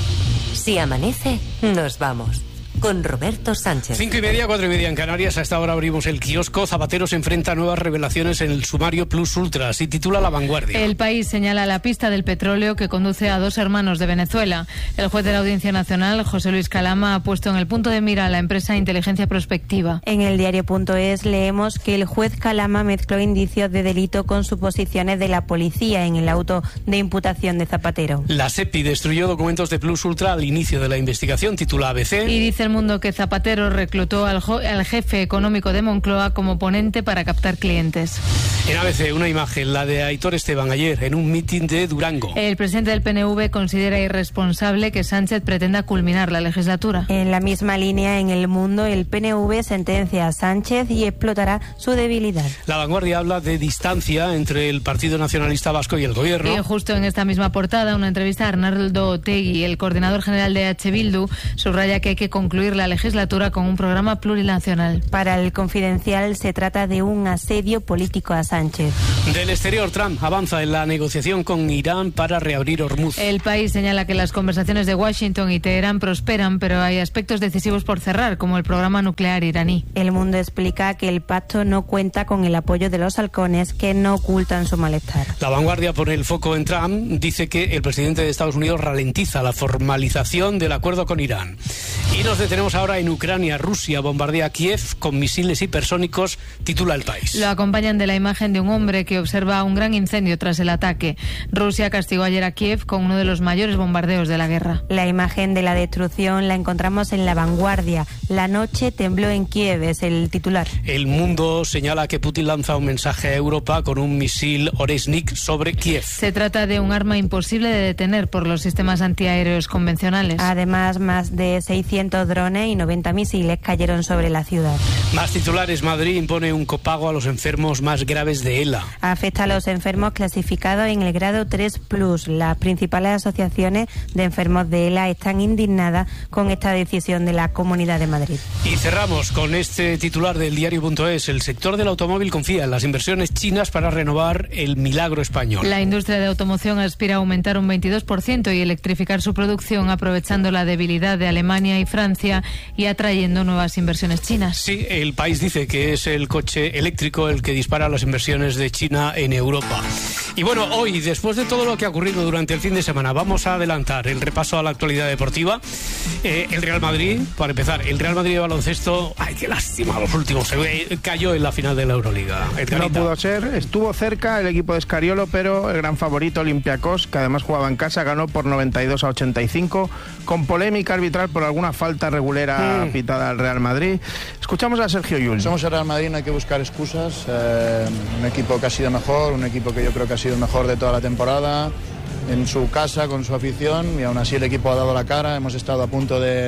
Si amanece, nos vamos. Con Roberto Sánchez. Cinco y media, cuatro y media en Canarias. A esta hora abrimos el kiosco. Zapatero se enfrenta a nuevas revelaciones en el sumario Plus Ultra. Así titula La Vanguardia. El País señala la pista del petróleo que conduce a dos hermanos de Venezuela. El juez de la Audiencia Nacional, José Luis Calama, ha puesto en el punto de mira a la empresa Inteligencia Prospectiva. En el diario.es leemos que el juez Calama mezcló indicios de delito con suposiciones de la policía en el auto de imputación de Zapatero. La SEPI destruyó documentos de Plus Ultra al inicio de la investigación, titula A B C. Y dice El Mundo que Zapatero reclutó al, al jefe económico de Moncloa como ponente para captar clientes. En A B C, una imagen, la de Aitor Esteban ayer en un mitin de Durango. El presidente del P N V considera irresponsable que Sánchez pretenda culminar la legislatura. En la misma línea, en El Mundo, el P N V sentencia a Sánchez y explotará su debilidad. La Vanguardia habla de distancia entre el Partido Nacionalista Vasco y el Gobierno. Y justo en esta misma portada, una entrevista a Arnaldo Otegi, el coordinador general de H. Bildu, subraya que hay que concluir la legislatura con un programa plurinacional. Para el Confidencial se trata de un asedio político a Sánchez. Del exterior, Trump avanza en la negociación con Irán para reabrir Hormuz. El País señala que las conversaciones de Washington y Teherán prosperan, pero hay aspectos decisivos por cerrar, como el programa nuclear iraní. El Mundo explica que el pacto no cuenta con el apoyo de los halcones, que no ocultan su malestar. La Vanguardia pone el foco en Trump, dice que el presidente de Estados Unidos ralentiza la formalización del acuerdo con Irán. Y nos detenemos ahora en Ucrania. Rusia bombardea Kiev con misiles hipersónicos, titula El País. Lo acompañan de la imagen de un hombre que observa un gran incendio tras el ataque. Rusia castigó ayer a Kiev con uno de los mayores bombardeos de la guerra. La imagen de la destrucción la encontramos en La Vanguardia. La noche tembló en Kiev, es el titular. El Mundo señala que Putin lanza un mensaje a Europa con un misil Oresnik sobre Kiev. Se trata de un arma imposible de detener por los sistemas antiaéreos convencionales. Además, más de seiscientos drones y noventa misiles cayeron sobre la ciudad. Más titulares. Madrid impone un copago a los enfermos más graves de ELA. Afecta a los enfermos clasificados en el grado tres plus. Las principales asociaciones de enfermos de ELA están indignadas con esta decisión de la Comunidad de Madrid. Y cerramos con este titular del diario.es. El sector del automóvil confía en las inversiones chinas para renovar el milagro español. La industria de automoción aspira a aumentar un veintidós por ciento y electrificar su producción, aprovechando la debilidad de Alemania y Francia y atrayendo nuevas inversiones chinas. Sí, El País dice que es el coche eléctrico el que dispara las inversiones de China en Europa. Y bueno, hoy, después de todo lo que ha ocurrido durante el fin de semana, vamos a adelantar el repaso a la actualidad deportiva. Eh, el Real Madrid, para empezar, el Real Madrid de baloncesto, ay, qué lástima, los últimos, eh, cayó en la final de la Euroliga. No pudo ser, estuvo cerca el equipo de Escariolo, pero el gran favorito Olympiacos, que además jugaba en casa, ganó por noventa y dos a ochenta y cinco, con polémica arbitral por alguna falta regulera mm. pitada al Real Madrid. Escuchamos a Sergio Llull. Somos el Real Madrid, no hay que buscar excusas. Eh, un equipo que ha sido mejor, un equipo que yo creo que ha sido el mejor de toda la temporada, en su casa, con su afición, y aún así el equipo ha dado la cara. Hemos estado a punto de,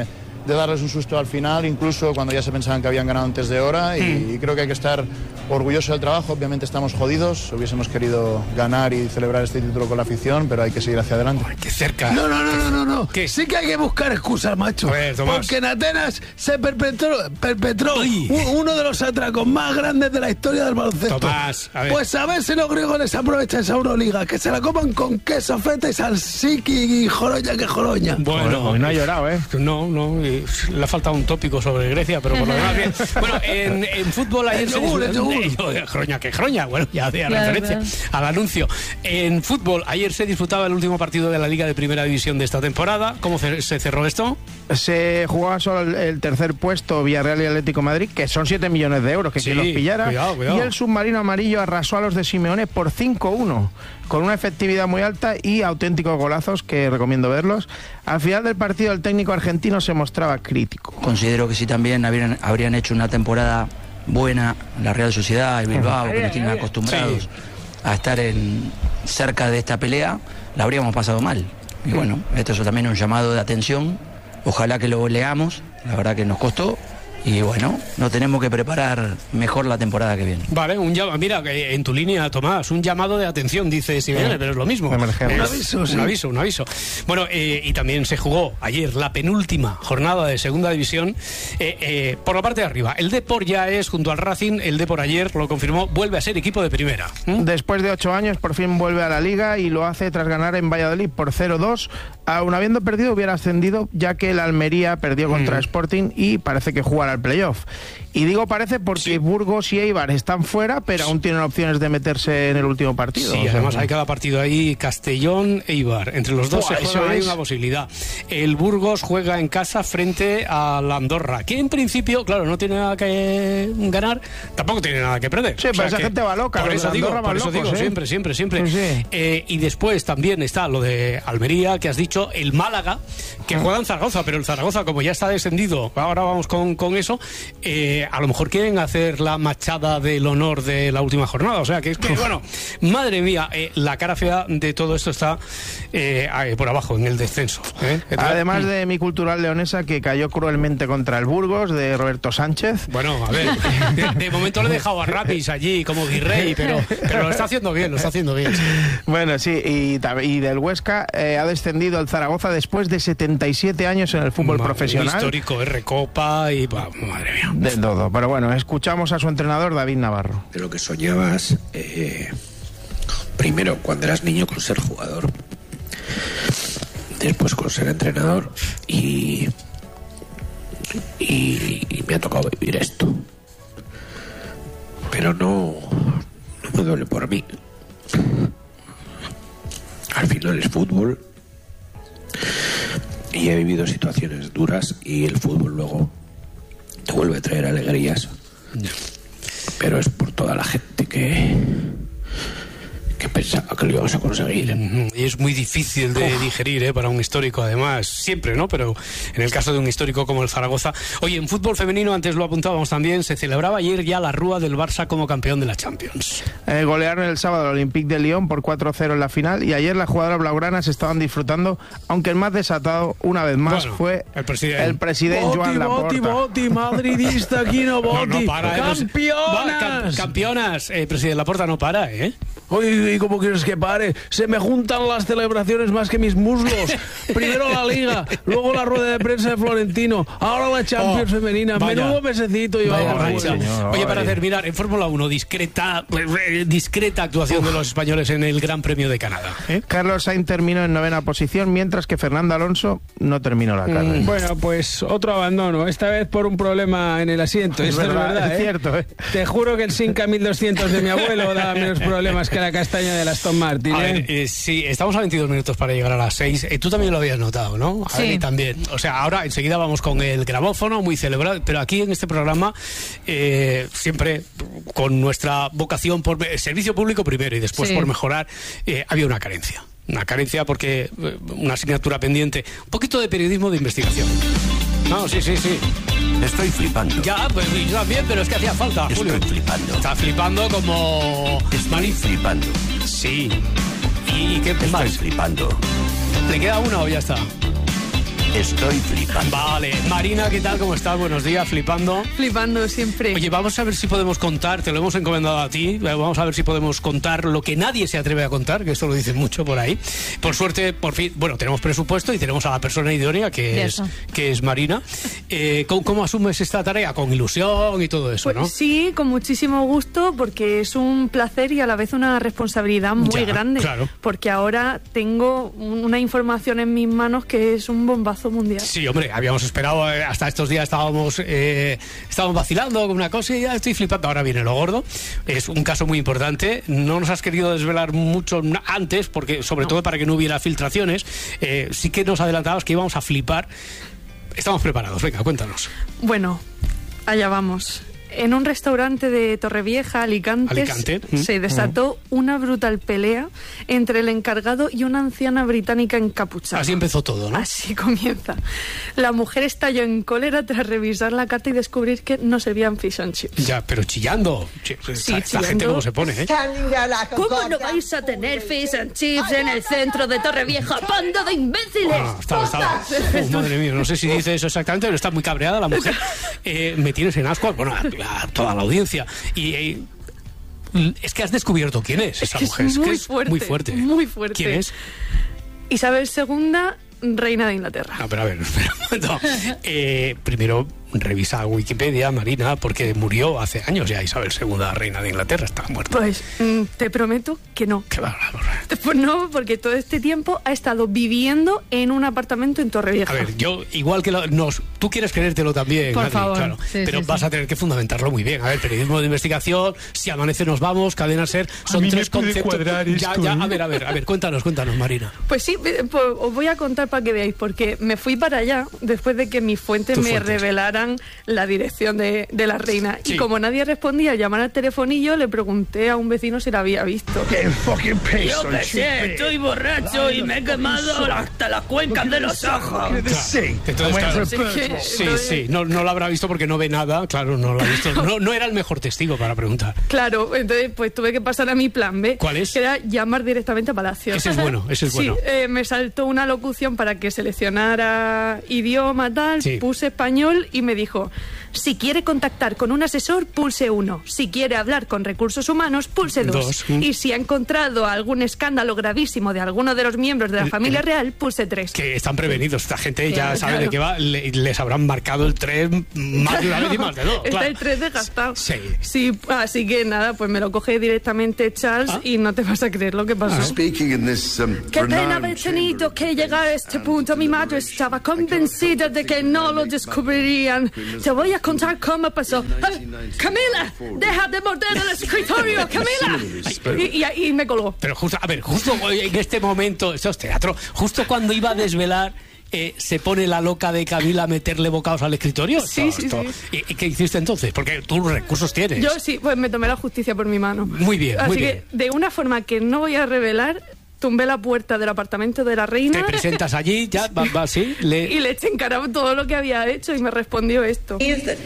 de darles un susto al final, incluso cuando ya se pensaban que habían ganado antes de hora, y, mm. y creo que hay que estar orgulloso del trabajo. Obviamente estamos jodidos, hubiésemos querido ganar y celebrar este título con la afición, pero hay que seguir hacia adelante. Ay, qué cerca. No, no, no, no, no, no. ¿Qué? Sí que hay que buscar excusas, macho. Ver, porque en Atenas se perpetró, perpetró un, uno de los atracos más grandes de la historia del baloncesto. Tomás, a ver. Pues a ver si los griegos les aprovechan esa Euroliga, que se la coman con queso, feta y salsiki y joroña que joroña. Bueno, hoy no ha llorado, ¿eh? No, no. Le ha faltado un tópico sobre Grecia, pero por lo demás bien. Bueno, en, en fútbol ayer se disfrutaba... Croña, que croña, bueno, ya hacía claro, referencia claro. al anuncio. En fútbol ayer se disputaba el último partido de la Liga de Primera División de esta temporada. ¿Cómo se cerró esto? Se jugaba solo el, el tercer puesto, Villarreal y Atlético de Madrid, que son siete millones de euros, que sí, quien los pillara. Cuidado, cuidado. Y el submarino amarillo arrasó a los de Simeone por cinco uno, con una efectividad muy alta y auténticos golazos que recomiendo verlos. Al final del partido el técnico argentino se mostraba crítico. Considero que si también habrían, habrían hecho una temporada buena la Real Sociedad y Bilbao, que nos tienen acostumbrados sí. a estar en, cerca de esta pelea, la habríamos pasado mal. Y bueno, esto es también un llamado de atención. Ojalá que lo leamos, la verdad que nos costó. Y bueno, nos tenemos que preparar mejor la temporada que viene. Vale, un llamado, mira, en tu línea, Tomás, un llamado de atención, dice Simeone, sí. pero es lo mismo. Un aviso, sí. un aviso, un aviso. Bueno, eh, y también se jugó ayer la penúltima jornada de Segunda División. Eh, eh, por la parte de arriba, el Depor ya es, junto al Racing, el Depor ayer lo confirmó, vuelve a ser equipo de primera. ¿Mm? Después de ocho años, por fin vuelve a la Liga y lo hace tras ganar en Valladolid por cero dos. Aún habiendo perdido, hubiera ascendido, ya que el Almería perdió contra mm. Sporting y parece que jugará al playoff. Y digo parece porque sí. Burgos y Eibar están fuera, pero aún tienen opciones de meterse en el último partido. Sí, o sea, además hay cada partido ahí, Castellón, Eibar. Entre los dos Buah, se juega, hay una posibilidad. El Burgos juega en casa frente a la Andorra, que en principio, claro, no tiene nada que ganar, tampoco tiene nada que perder. Sí, o sea, pero esa gente va loca. Por eso digo, por eso digo, ¿eh? siempre, siempre, siempre. Sí, sí. Eh, y después también está lo de Almería, que has dicho, el Málaga, que juega en Zaragoza, pero el Zaragoza, como ya está descendido, ahora vamos con, con eso, eh, a lo mejor quieren hacer la machada del honor de la última jornada. O sea, que es que, bueno, madre mía, eh, la cara fea de todo esto está eh, por abajo, en el descenso. ¿eh? Además de mi cultural leonesa, que cayó cruelmente contra el Burgos, de Roberto Sánchez. Bueno, a ver, de, de momento le he dejado a Rapis allí como virrey, pero, pero lo está haciendo bien, lo está haciendo bien. Bueno, sí, y, y del Huesca eh, ha descendido el Zaragoza después de setenta y siete años en el fútbol Ma, profesional. Un histórico, R Copa y... Bah, madre mía. De todo. Pero bueno, escuchamos a su entrenador, David Navarro. De lo que soñabas, eh, primero cuando eras niño con ser jugador, después con ser entrenador y, y, y me ha tocado vivir esto. Pero no, no me duele por mí. Al final es fútbol y he vivido situaciones duras y el fútbol luego te vuelve a traer alegrías, pero es por toda la gente que que pensaba que lo íbamos a conseguir. Y es muy difícil de Uf. digerir, ¿eh? Para un histórico, además, siempre, ¿no? Pero en el caso de un histórico como el Zaragoza. Oye, en fútbol femenino, antes lo apuntábamos también, se celebraba ayer ya la rúa del Barça como campeón de la Champions. Eh, golearon el sábado al Olympique de Lyon por cuatro cero en la final, y ayer las jugadoras blaugranas estaban disfrutando, aunque el más desatado, una vez más, bueno, fue el presidente, el presidente Boti, Joan Laporta. Boti, Boti, madridista, aquí no Boti. No, no para, ¡Campeonas! Va, cam, campeonas, eh, presidente Laporta no para, ¿eh? Oye, ¿y cómo quieres que pare? Se me juntan las celebraciones más que mis muslos. Primero la Liga, luego la rueda de prensa de Florentino, ahora la Champions oh, femenina. Vaya, Menudo mesecito llevamos. Oye, para terminar, en Fórmula uno, discreta discreta actuación Uf. de los españoles en el Gran Premio de Canadá. ¿eh? Carlos Sainz terminó en novena posición, mientras que Fernando Alonso no terminó la carrera. Mm, bueno, pues otro abandono, esta vez por un problema en el asiento. Es Esto verdad, es verdad, es ¿eh? cierto. ¿eh? Te juro que el Simca mil doscientos de mi abuelo da menos problemas que la castaña de la Aston Martin. A ¿eh? ver, eh, sí, estamos a veintidós minutos para llegar a las seis. Eh, tú también lo habías notado, ¿no? A sí. ver, y también. O sea, ahora enseguida vamos con el grabófono, muy celebrado, pero aquí en este programa eh, siempre con nuestra vocación por servicio público primero y después sí. por mejorar, eh, había una carencia. Una carencia porque eh, una asignatura pendiente, un poquito de periodismo de investigación. No, sí, sí, sí. Estoy flipando. Ya, pues yo también, pero es que hacía falta, Julio. Estoy flipando. Está flipando como... Estoy flipando. Sí. ¿Y qué Estoy más? flipando. ¿Le queda una o ya está? Estoy flipando. Vale, Marina, ¿qué tal? ¿Cómo estás? Buenos días, flipando. Flipando siempre. Oye, vamos a ver si podemos contar, te lo hemos encomendado a ti, vamos a ver si podemos contar lo que nadie se atreve a contar, que esto lo dicen mucho por ahí. Por suerte, por fin, bueno, tenemos presupuesto y tenemos a la persona idónea, que, es, que es Marina. Eh, ¿cómo, ¿Cómo asumes esta tarea? Con ilusión y todo eso, pues, ¿no? Sí, con muchísimo gusto, porque es un placer y a la vez una responsabilidad muy Ya, grande. claro. Porque ahora tengo una información en mis manos que es un bombazo mundial. Sí, hombre, habíamos esperado, eh, hasta estos días estábamos eh, estábamos vacilando con una cosa y ya estoy flipando. Ahora viene lo gordo. Es un caso muy importante. No nos has querido desvelar mucho antes, porque sobre no. todo para que no hubiera filtraciones. Eh, sí que nos adelantabas que íbamos a flipar. Estamos preparados. Venga, cuéntanos. Bueno, allá vamos. En un restaurante de Torrevieja, Alicante, Alicante. se desató mm. una brutal pelea entre el encargado y una anciana británica encapuchada. Así empezó todo, ¿no? Así comienza. La mujer estalló en cólera tras revisar la carta y descubrir que no servían fish and chips. Ya, pero chillando. Sí, esta, esta gente cómo se pone, ¿eh? ¿Cómo no vais a tener fish and chips en el centro de Torrevieja? ¡Banda de imbéciles! Ah, estaba, estaba. Oh, madre mía, no sé si dice eso exactamente, pero está muy cabreada la mujer. Eh, me tienes en ascuas. Bueno, a toda la audiencia. Y eh, es que has descubierto quién es esa es que mujer. Es, muy, es que es fuerte, muy fuerte. Muy fuerte. ¿Quién es? Isabel segunda, reina de Inglaterra. No, pero a ver, espera un momento. Eh, primero, revisa Wikipedia, Marina, porque murió hace años ya Isabel segunda, reina de Inglaterra, estaba muerta. Pues mm, te prometo que no. Qué bárbaro. Pues no, porque todo este tiempo ha estado viviendo en un apartamento en Torrevieja. A ver, yo, igual que lo, nos, tú quieres creértelo también, por Adri, favor. Claro, Sí, pero sí, vas sí. a tener que fundamentarlo muy bien. A ver, periodismo de investigación, Si amanece nos vamos, Cadena Ser, son a mí tres me puede conceptos. cuadrar Ya, esto, ya, ¿eh? a ver, a ver, a ver, cuéntanos, cuéntanos, Marina. Pues sí, pues os voy a contar para que veáis, porque me fui para allá después de que mis fuentes Tus me fuentes. revelaran la dirección de, de la reina. Sí. Y como nadie respondía, al llamar al telefonillo, le pregunté a un vecino si la había visto. ¡Qué fucking Yo qué sé, estoy borracho y me he quemado hasta las cuencas de los ojos. Sí, entonces, claro, Sí, que- sí, entonces- sí, no, no lo habrá visto porque no ve nada, claro, no lo ha visto. No, no era el mejor testigo para preguntar. Claro, entonces pues tuve que pasar a mi plan B. ¿Cuál es? Que era llamar directamente a Palacio. Ese es bueno, ese es bueno. Sí, eh, me saltó una locución para que seleccionara idioma, tal, Sí. puse español y me dijo: si quiere contactar con un asesor, pulse uno. Si quiere hablar con recursos humanos, pulse dos. Dos, mm. Y si ha encontrado algún escándalo gravísimo de alguno de los miembros de la El- familia el- real, pulse tres. Que están prevenidos, esta gente ya Claro, sabe claro. de qué va, le- les habrán marcado el tren más de una vez y más de dos. Está Claro. el tres desgastado. Sí. Sí, así que nada, pues me lo coge directamente Charles Ah. y no te vas a creer lo que pasó. Speaking in this um, Qué pena renowned haber tenido que llegar a este punto. Mi madre estaba convencida de que no lo descubrirían. Te voy a contar cómo pasó. ¡Ay, Camila! ¡Deja de morder el escritorio, Camila! Y, y, y me colgó. Pero justo, a ver, justo en este momento, esto es teatro, justo cuando iba a desvelar, eh, se pone la loca de Camila a meterle bocados al escritorio. Sí, Esto- sí, esto- sí. ¿Y, y qué hiciste entonces? Porque tú recursos tienes. Yo sí, pues me tomé la justicia por mi mano. Muy bien, Así muy que, bien. de una forma que no voy a revelar, tumbé la puerta del apartamento de la reina. Te presentas allí, ya, va, va, sí, le... Y le eché en cara todo lo que había hecho y me respondió esto.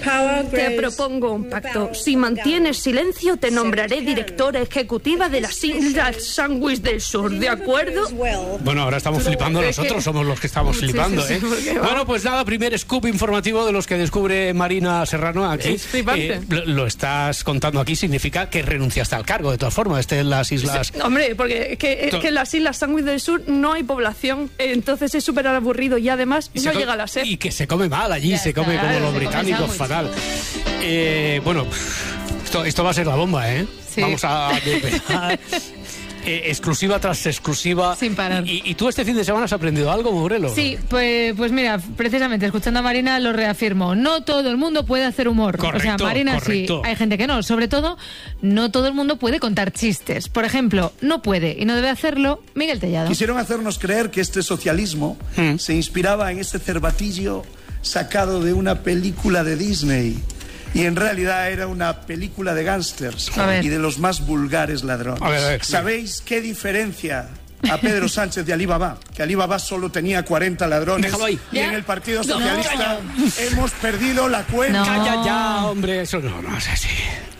Te propongo un pacto. Si mantienes silencio, te nombraré directora ejecutiva de las Islas Sandwich del Sur, ¿de acuerdo? Bueno, ahora estamos flipando, Es nosotros que- somos los que estamos Sí, sí, flipando, sí, ¿eh? porque va. Bueno, pues nada, primer scoop informativo de los que descubre Marina Serrano aquí. Es flipante. Eh, lo, lo estás contando aquí, significa que renunciaste al cargo, de todas formas, este en las islas... Hombre, porque es que, es To- que en las Islas Sandwich del Sur no hay población, entonces es súper aburrido y además Y se no co- llega a la sed. Y que se come mal allí, se come está, como se los come británicos, sándwich. fatal. Eh, bueno, esto, esto va a ser la bomba, ¿eh? Sí. Vamos a desvelar, eh, exclusiva tras exclusiva. Sin parar. Y, y tú este fin de semana has aprendido algo, Mourelo? Sí, pues, pues mira, precisamente escuchando a Marina lo reafirmo. No todo el mundo puede hacer humor. o sea, Correcto, Marina correcto. sí, hay gente que no. Sobre todo, no todo el mundo puede contar chistes. Por ejemplo, no puede y no debe hacerlo Miguel Tellado. Quisieron hacernos creer que este socialismo se inspiraba en este cervatillo sacado de una película de Disney. Y en realidad era una película de gángsters A ver. y de los más vulgares ladrones. A ver, a ver. ¿Sabéis qué diferencia a Pedro Sánchez de Alibaba? Que Alibaba solo tenía cuarenta ladrones. Déjalo ahí. Y en el Partido No. Socialista hemos perdido la cuenta. Calla ya, hombre, eso no, no es así.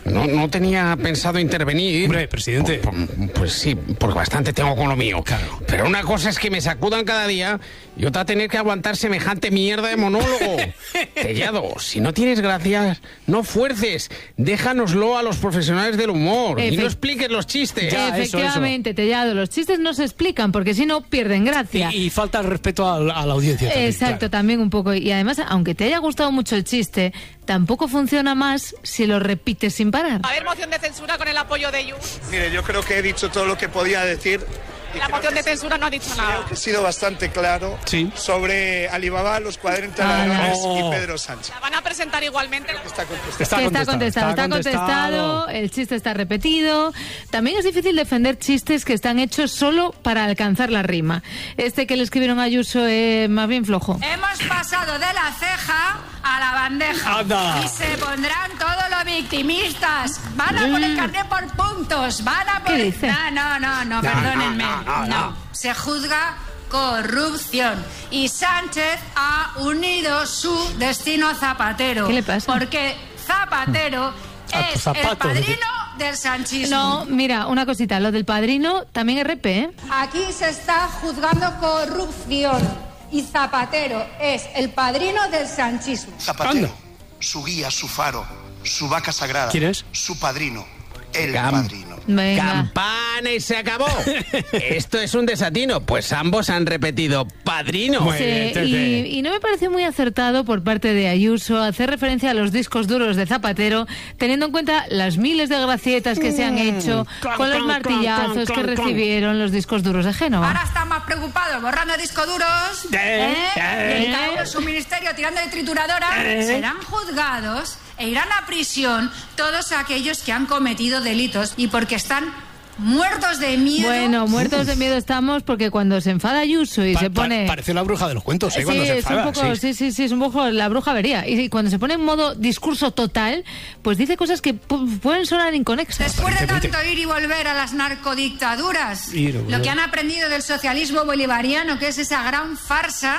No, no tenía pensado intervenir. Hombre, presidente. Pues, pues sí, porque bastante tengo con lo mío. Claro. Pero una cosa es que me sacudan cada día y otra tener que aguantar semejante mierda de monólogo. Tellado, si no tienes gracias, no fuerces. Déjanoslo a los profesionales del humor. Efe- Y no expliques los chistes. Ya, eso, Efectivamente, Tellado, los chistes no se explican porque si no pierden gracia. Y, y falta el respeto a, la- a la audiencia. también, Exacto, claro. también un poco. Y además, aunque te haya gustado mucho el chiste, tampoco funciona más si lo repites sin parar. A ver, moción de censura con el apoyo de Junts. Mire, yo creo que he dicho todo lo que podía decir. La moción de censura no ha dicho nada. He sido bastante claro Sí. sobre Alibaba, los cuarenta Ah, ladrones no. y Pedro Sánchez. La van a presentar igualmente. Está contestado. Está Que contestado, está contestado, está contestado, el chiste está repetido. También es difícil defender chistes que están hechos solo para alcanzar la rima. Este que le escribieron a Ayuso es más bien flojo. Hemos pasado de la ceja a la bandeja. Anda. Y se pondrán todos los victimistas. Van a poner carnet por puntos. Van a ¿Qué poner... dice? No, no, no, no, No, perdónenme. no, no, no, no. Se juzga corrupción. Y Sánchez ha unido su destino a Zapatero. ¿Qué le pasa? Porque Zapatero A tu es zapato, el padrino del sanchismo. No, mira, una cosita, lo del padrino también es R P, ¿eh? Aquí se está juzgando corrupción y Zapatero es el padrino del sanchismo. Zapatero, Anda. su guía, su faro, su vaca sagrada. ¿Quién es? Su padrino, el Cam- padrino. Venga. ¡Campana y se acabó! Esto es un desatino, pues ambos han repetido padrino. Muy Sí, bien, Tete. y, y no me pareció muy acertado por parte de Ayuso hacer referencia a los discos duros de Zapatero, teniendo en cuenta las miles de gracietas que se han hecho clan, con los clan, martillazos clan, que clan, clan. recibieron los discos duros de Génova. Ahora están más preocupados borrando discos duros Eh, ¿eh? eh. y el caos en su ministerio tirando de trituradora. Eh. Serán juzgados e irán a prisión todos aquellos que han cometido delitos y porque están muertos de miedo. Bueno, muertos de miedo estamos porque cuando se enfada Ayuso y Pa- se pa- pone... parece la bruja de los cuentos, ¿eh? Sí, Cuando se es un enfada, poco, sí. sí, sí, sí, es un poco la bruja vería. Y, y cuando se pone en modo discurso total, pues dice cosas que pu- pueden sonar inconexas. Después de tanto ir y volver a las narcodictaduras, Ir y volver. lo que han aprendido del socialismo bolivariano, que es esa gran farsa,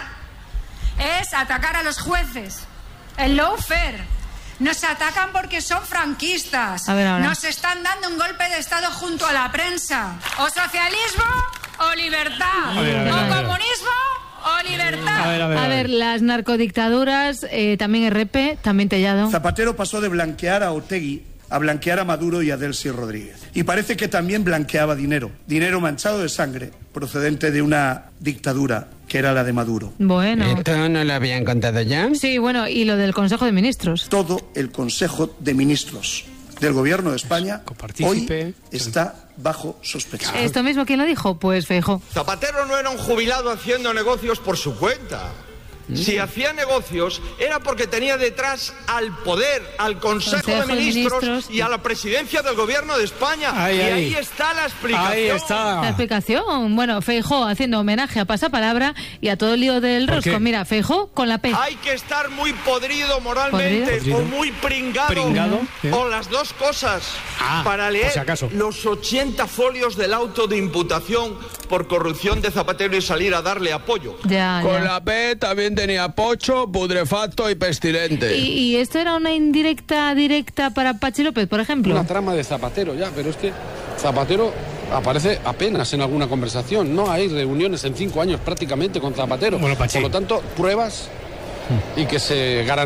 es atacar a los jueces. El lawfare. Nos atacan porque son franquistas. A ver, ahora. Nos están dando un golpe de Estado junto a la prensa. O socialismo o libertad. A ver, a ver, o a ver. comunismo o libertad. A ver, a ver. A ver, las narcodictaduras, eh, también R P, también Tellado. Zapatero pasó de blanquear a Otegui a blanquear a Maduro y a Delcy Rodríguez. Y parece que también blanqueaba dinero. Dinero manchado de sangre, procedente de una dictadura que era la de Maduro. Bueno. ¿Esto no lo habían contado ya? Sí, bueno, y lo del Consejo de Ministros. Todo el Consejo de Ministros del Gobierno de España hoy está bajo sospecha. ¿Esto mismo quién lo dijo? Pues Feijóo. Zapatero no era un jubilado haciendo negocios por su cuenta. Si hacía negocios era porque tenía detrás al poder, al Consejo, Consejo de, de ministros Ministros y a la presidencia del Gobierno de España. Ahí, y ahí. ahí está la explicación. Ahí está. La explicación. Bueno, Feijóo haciendo homenaje a Pasapalabra y a todo el lío del ¿Por rosco. qué? Mira, Feijóo con la P. Hay que estar muy podrido moralmente ¿Podrido? o muy pringado, Pringado, ¿eh? o las dos cosas Ah, para por leer si acaso. los ochenta folios del auto de imputación por corrupción de Zapatero y salir a darle apoyo. Ya, Con ya. la P también tenía pocho, putrefacto y pestilente. ¿Y, y esto era una indirecta directa para Pachi López, por ejemplo? Una trama de Zapatero ya, pero es que Zapatero aparece apenas en alguna conversación. No hay reuniones en cinco años prácticamente con Zapatero. Bueno, Pachi. Por lo tanto, pruebas y que se garantice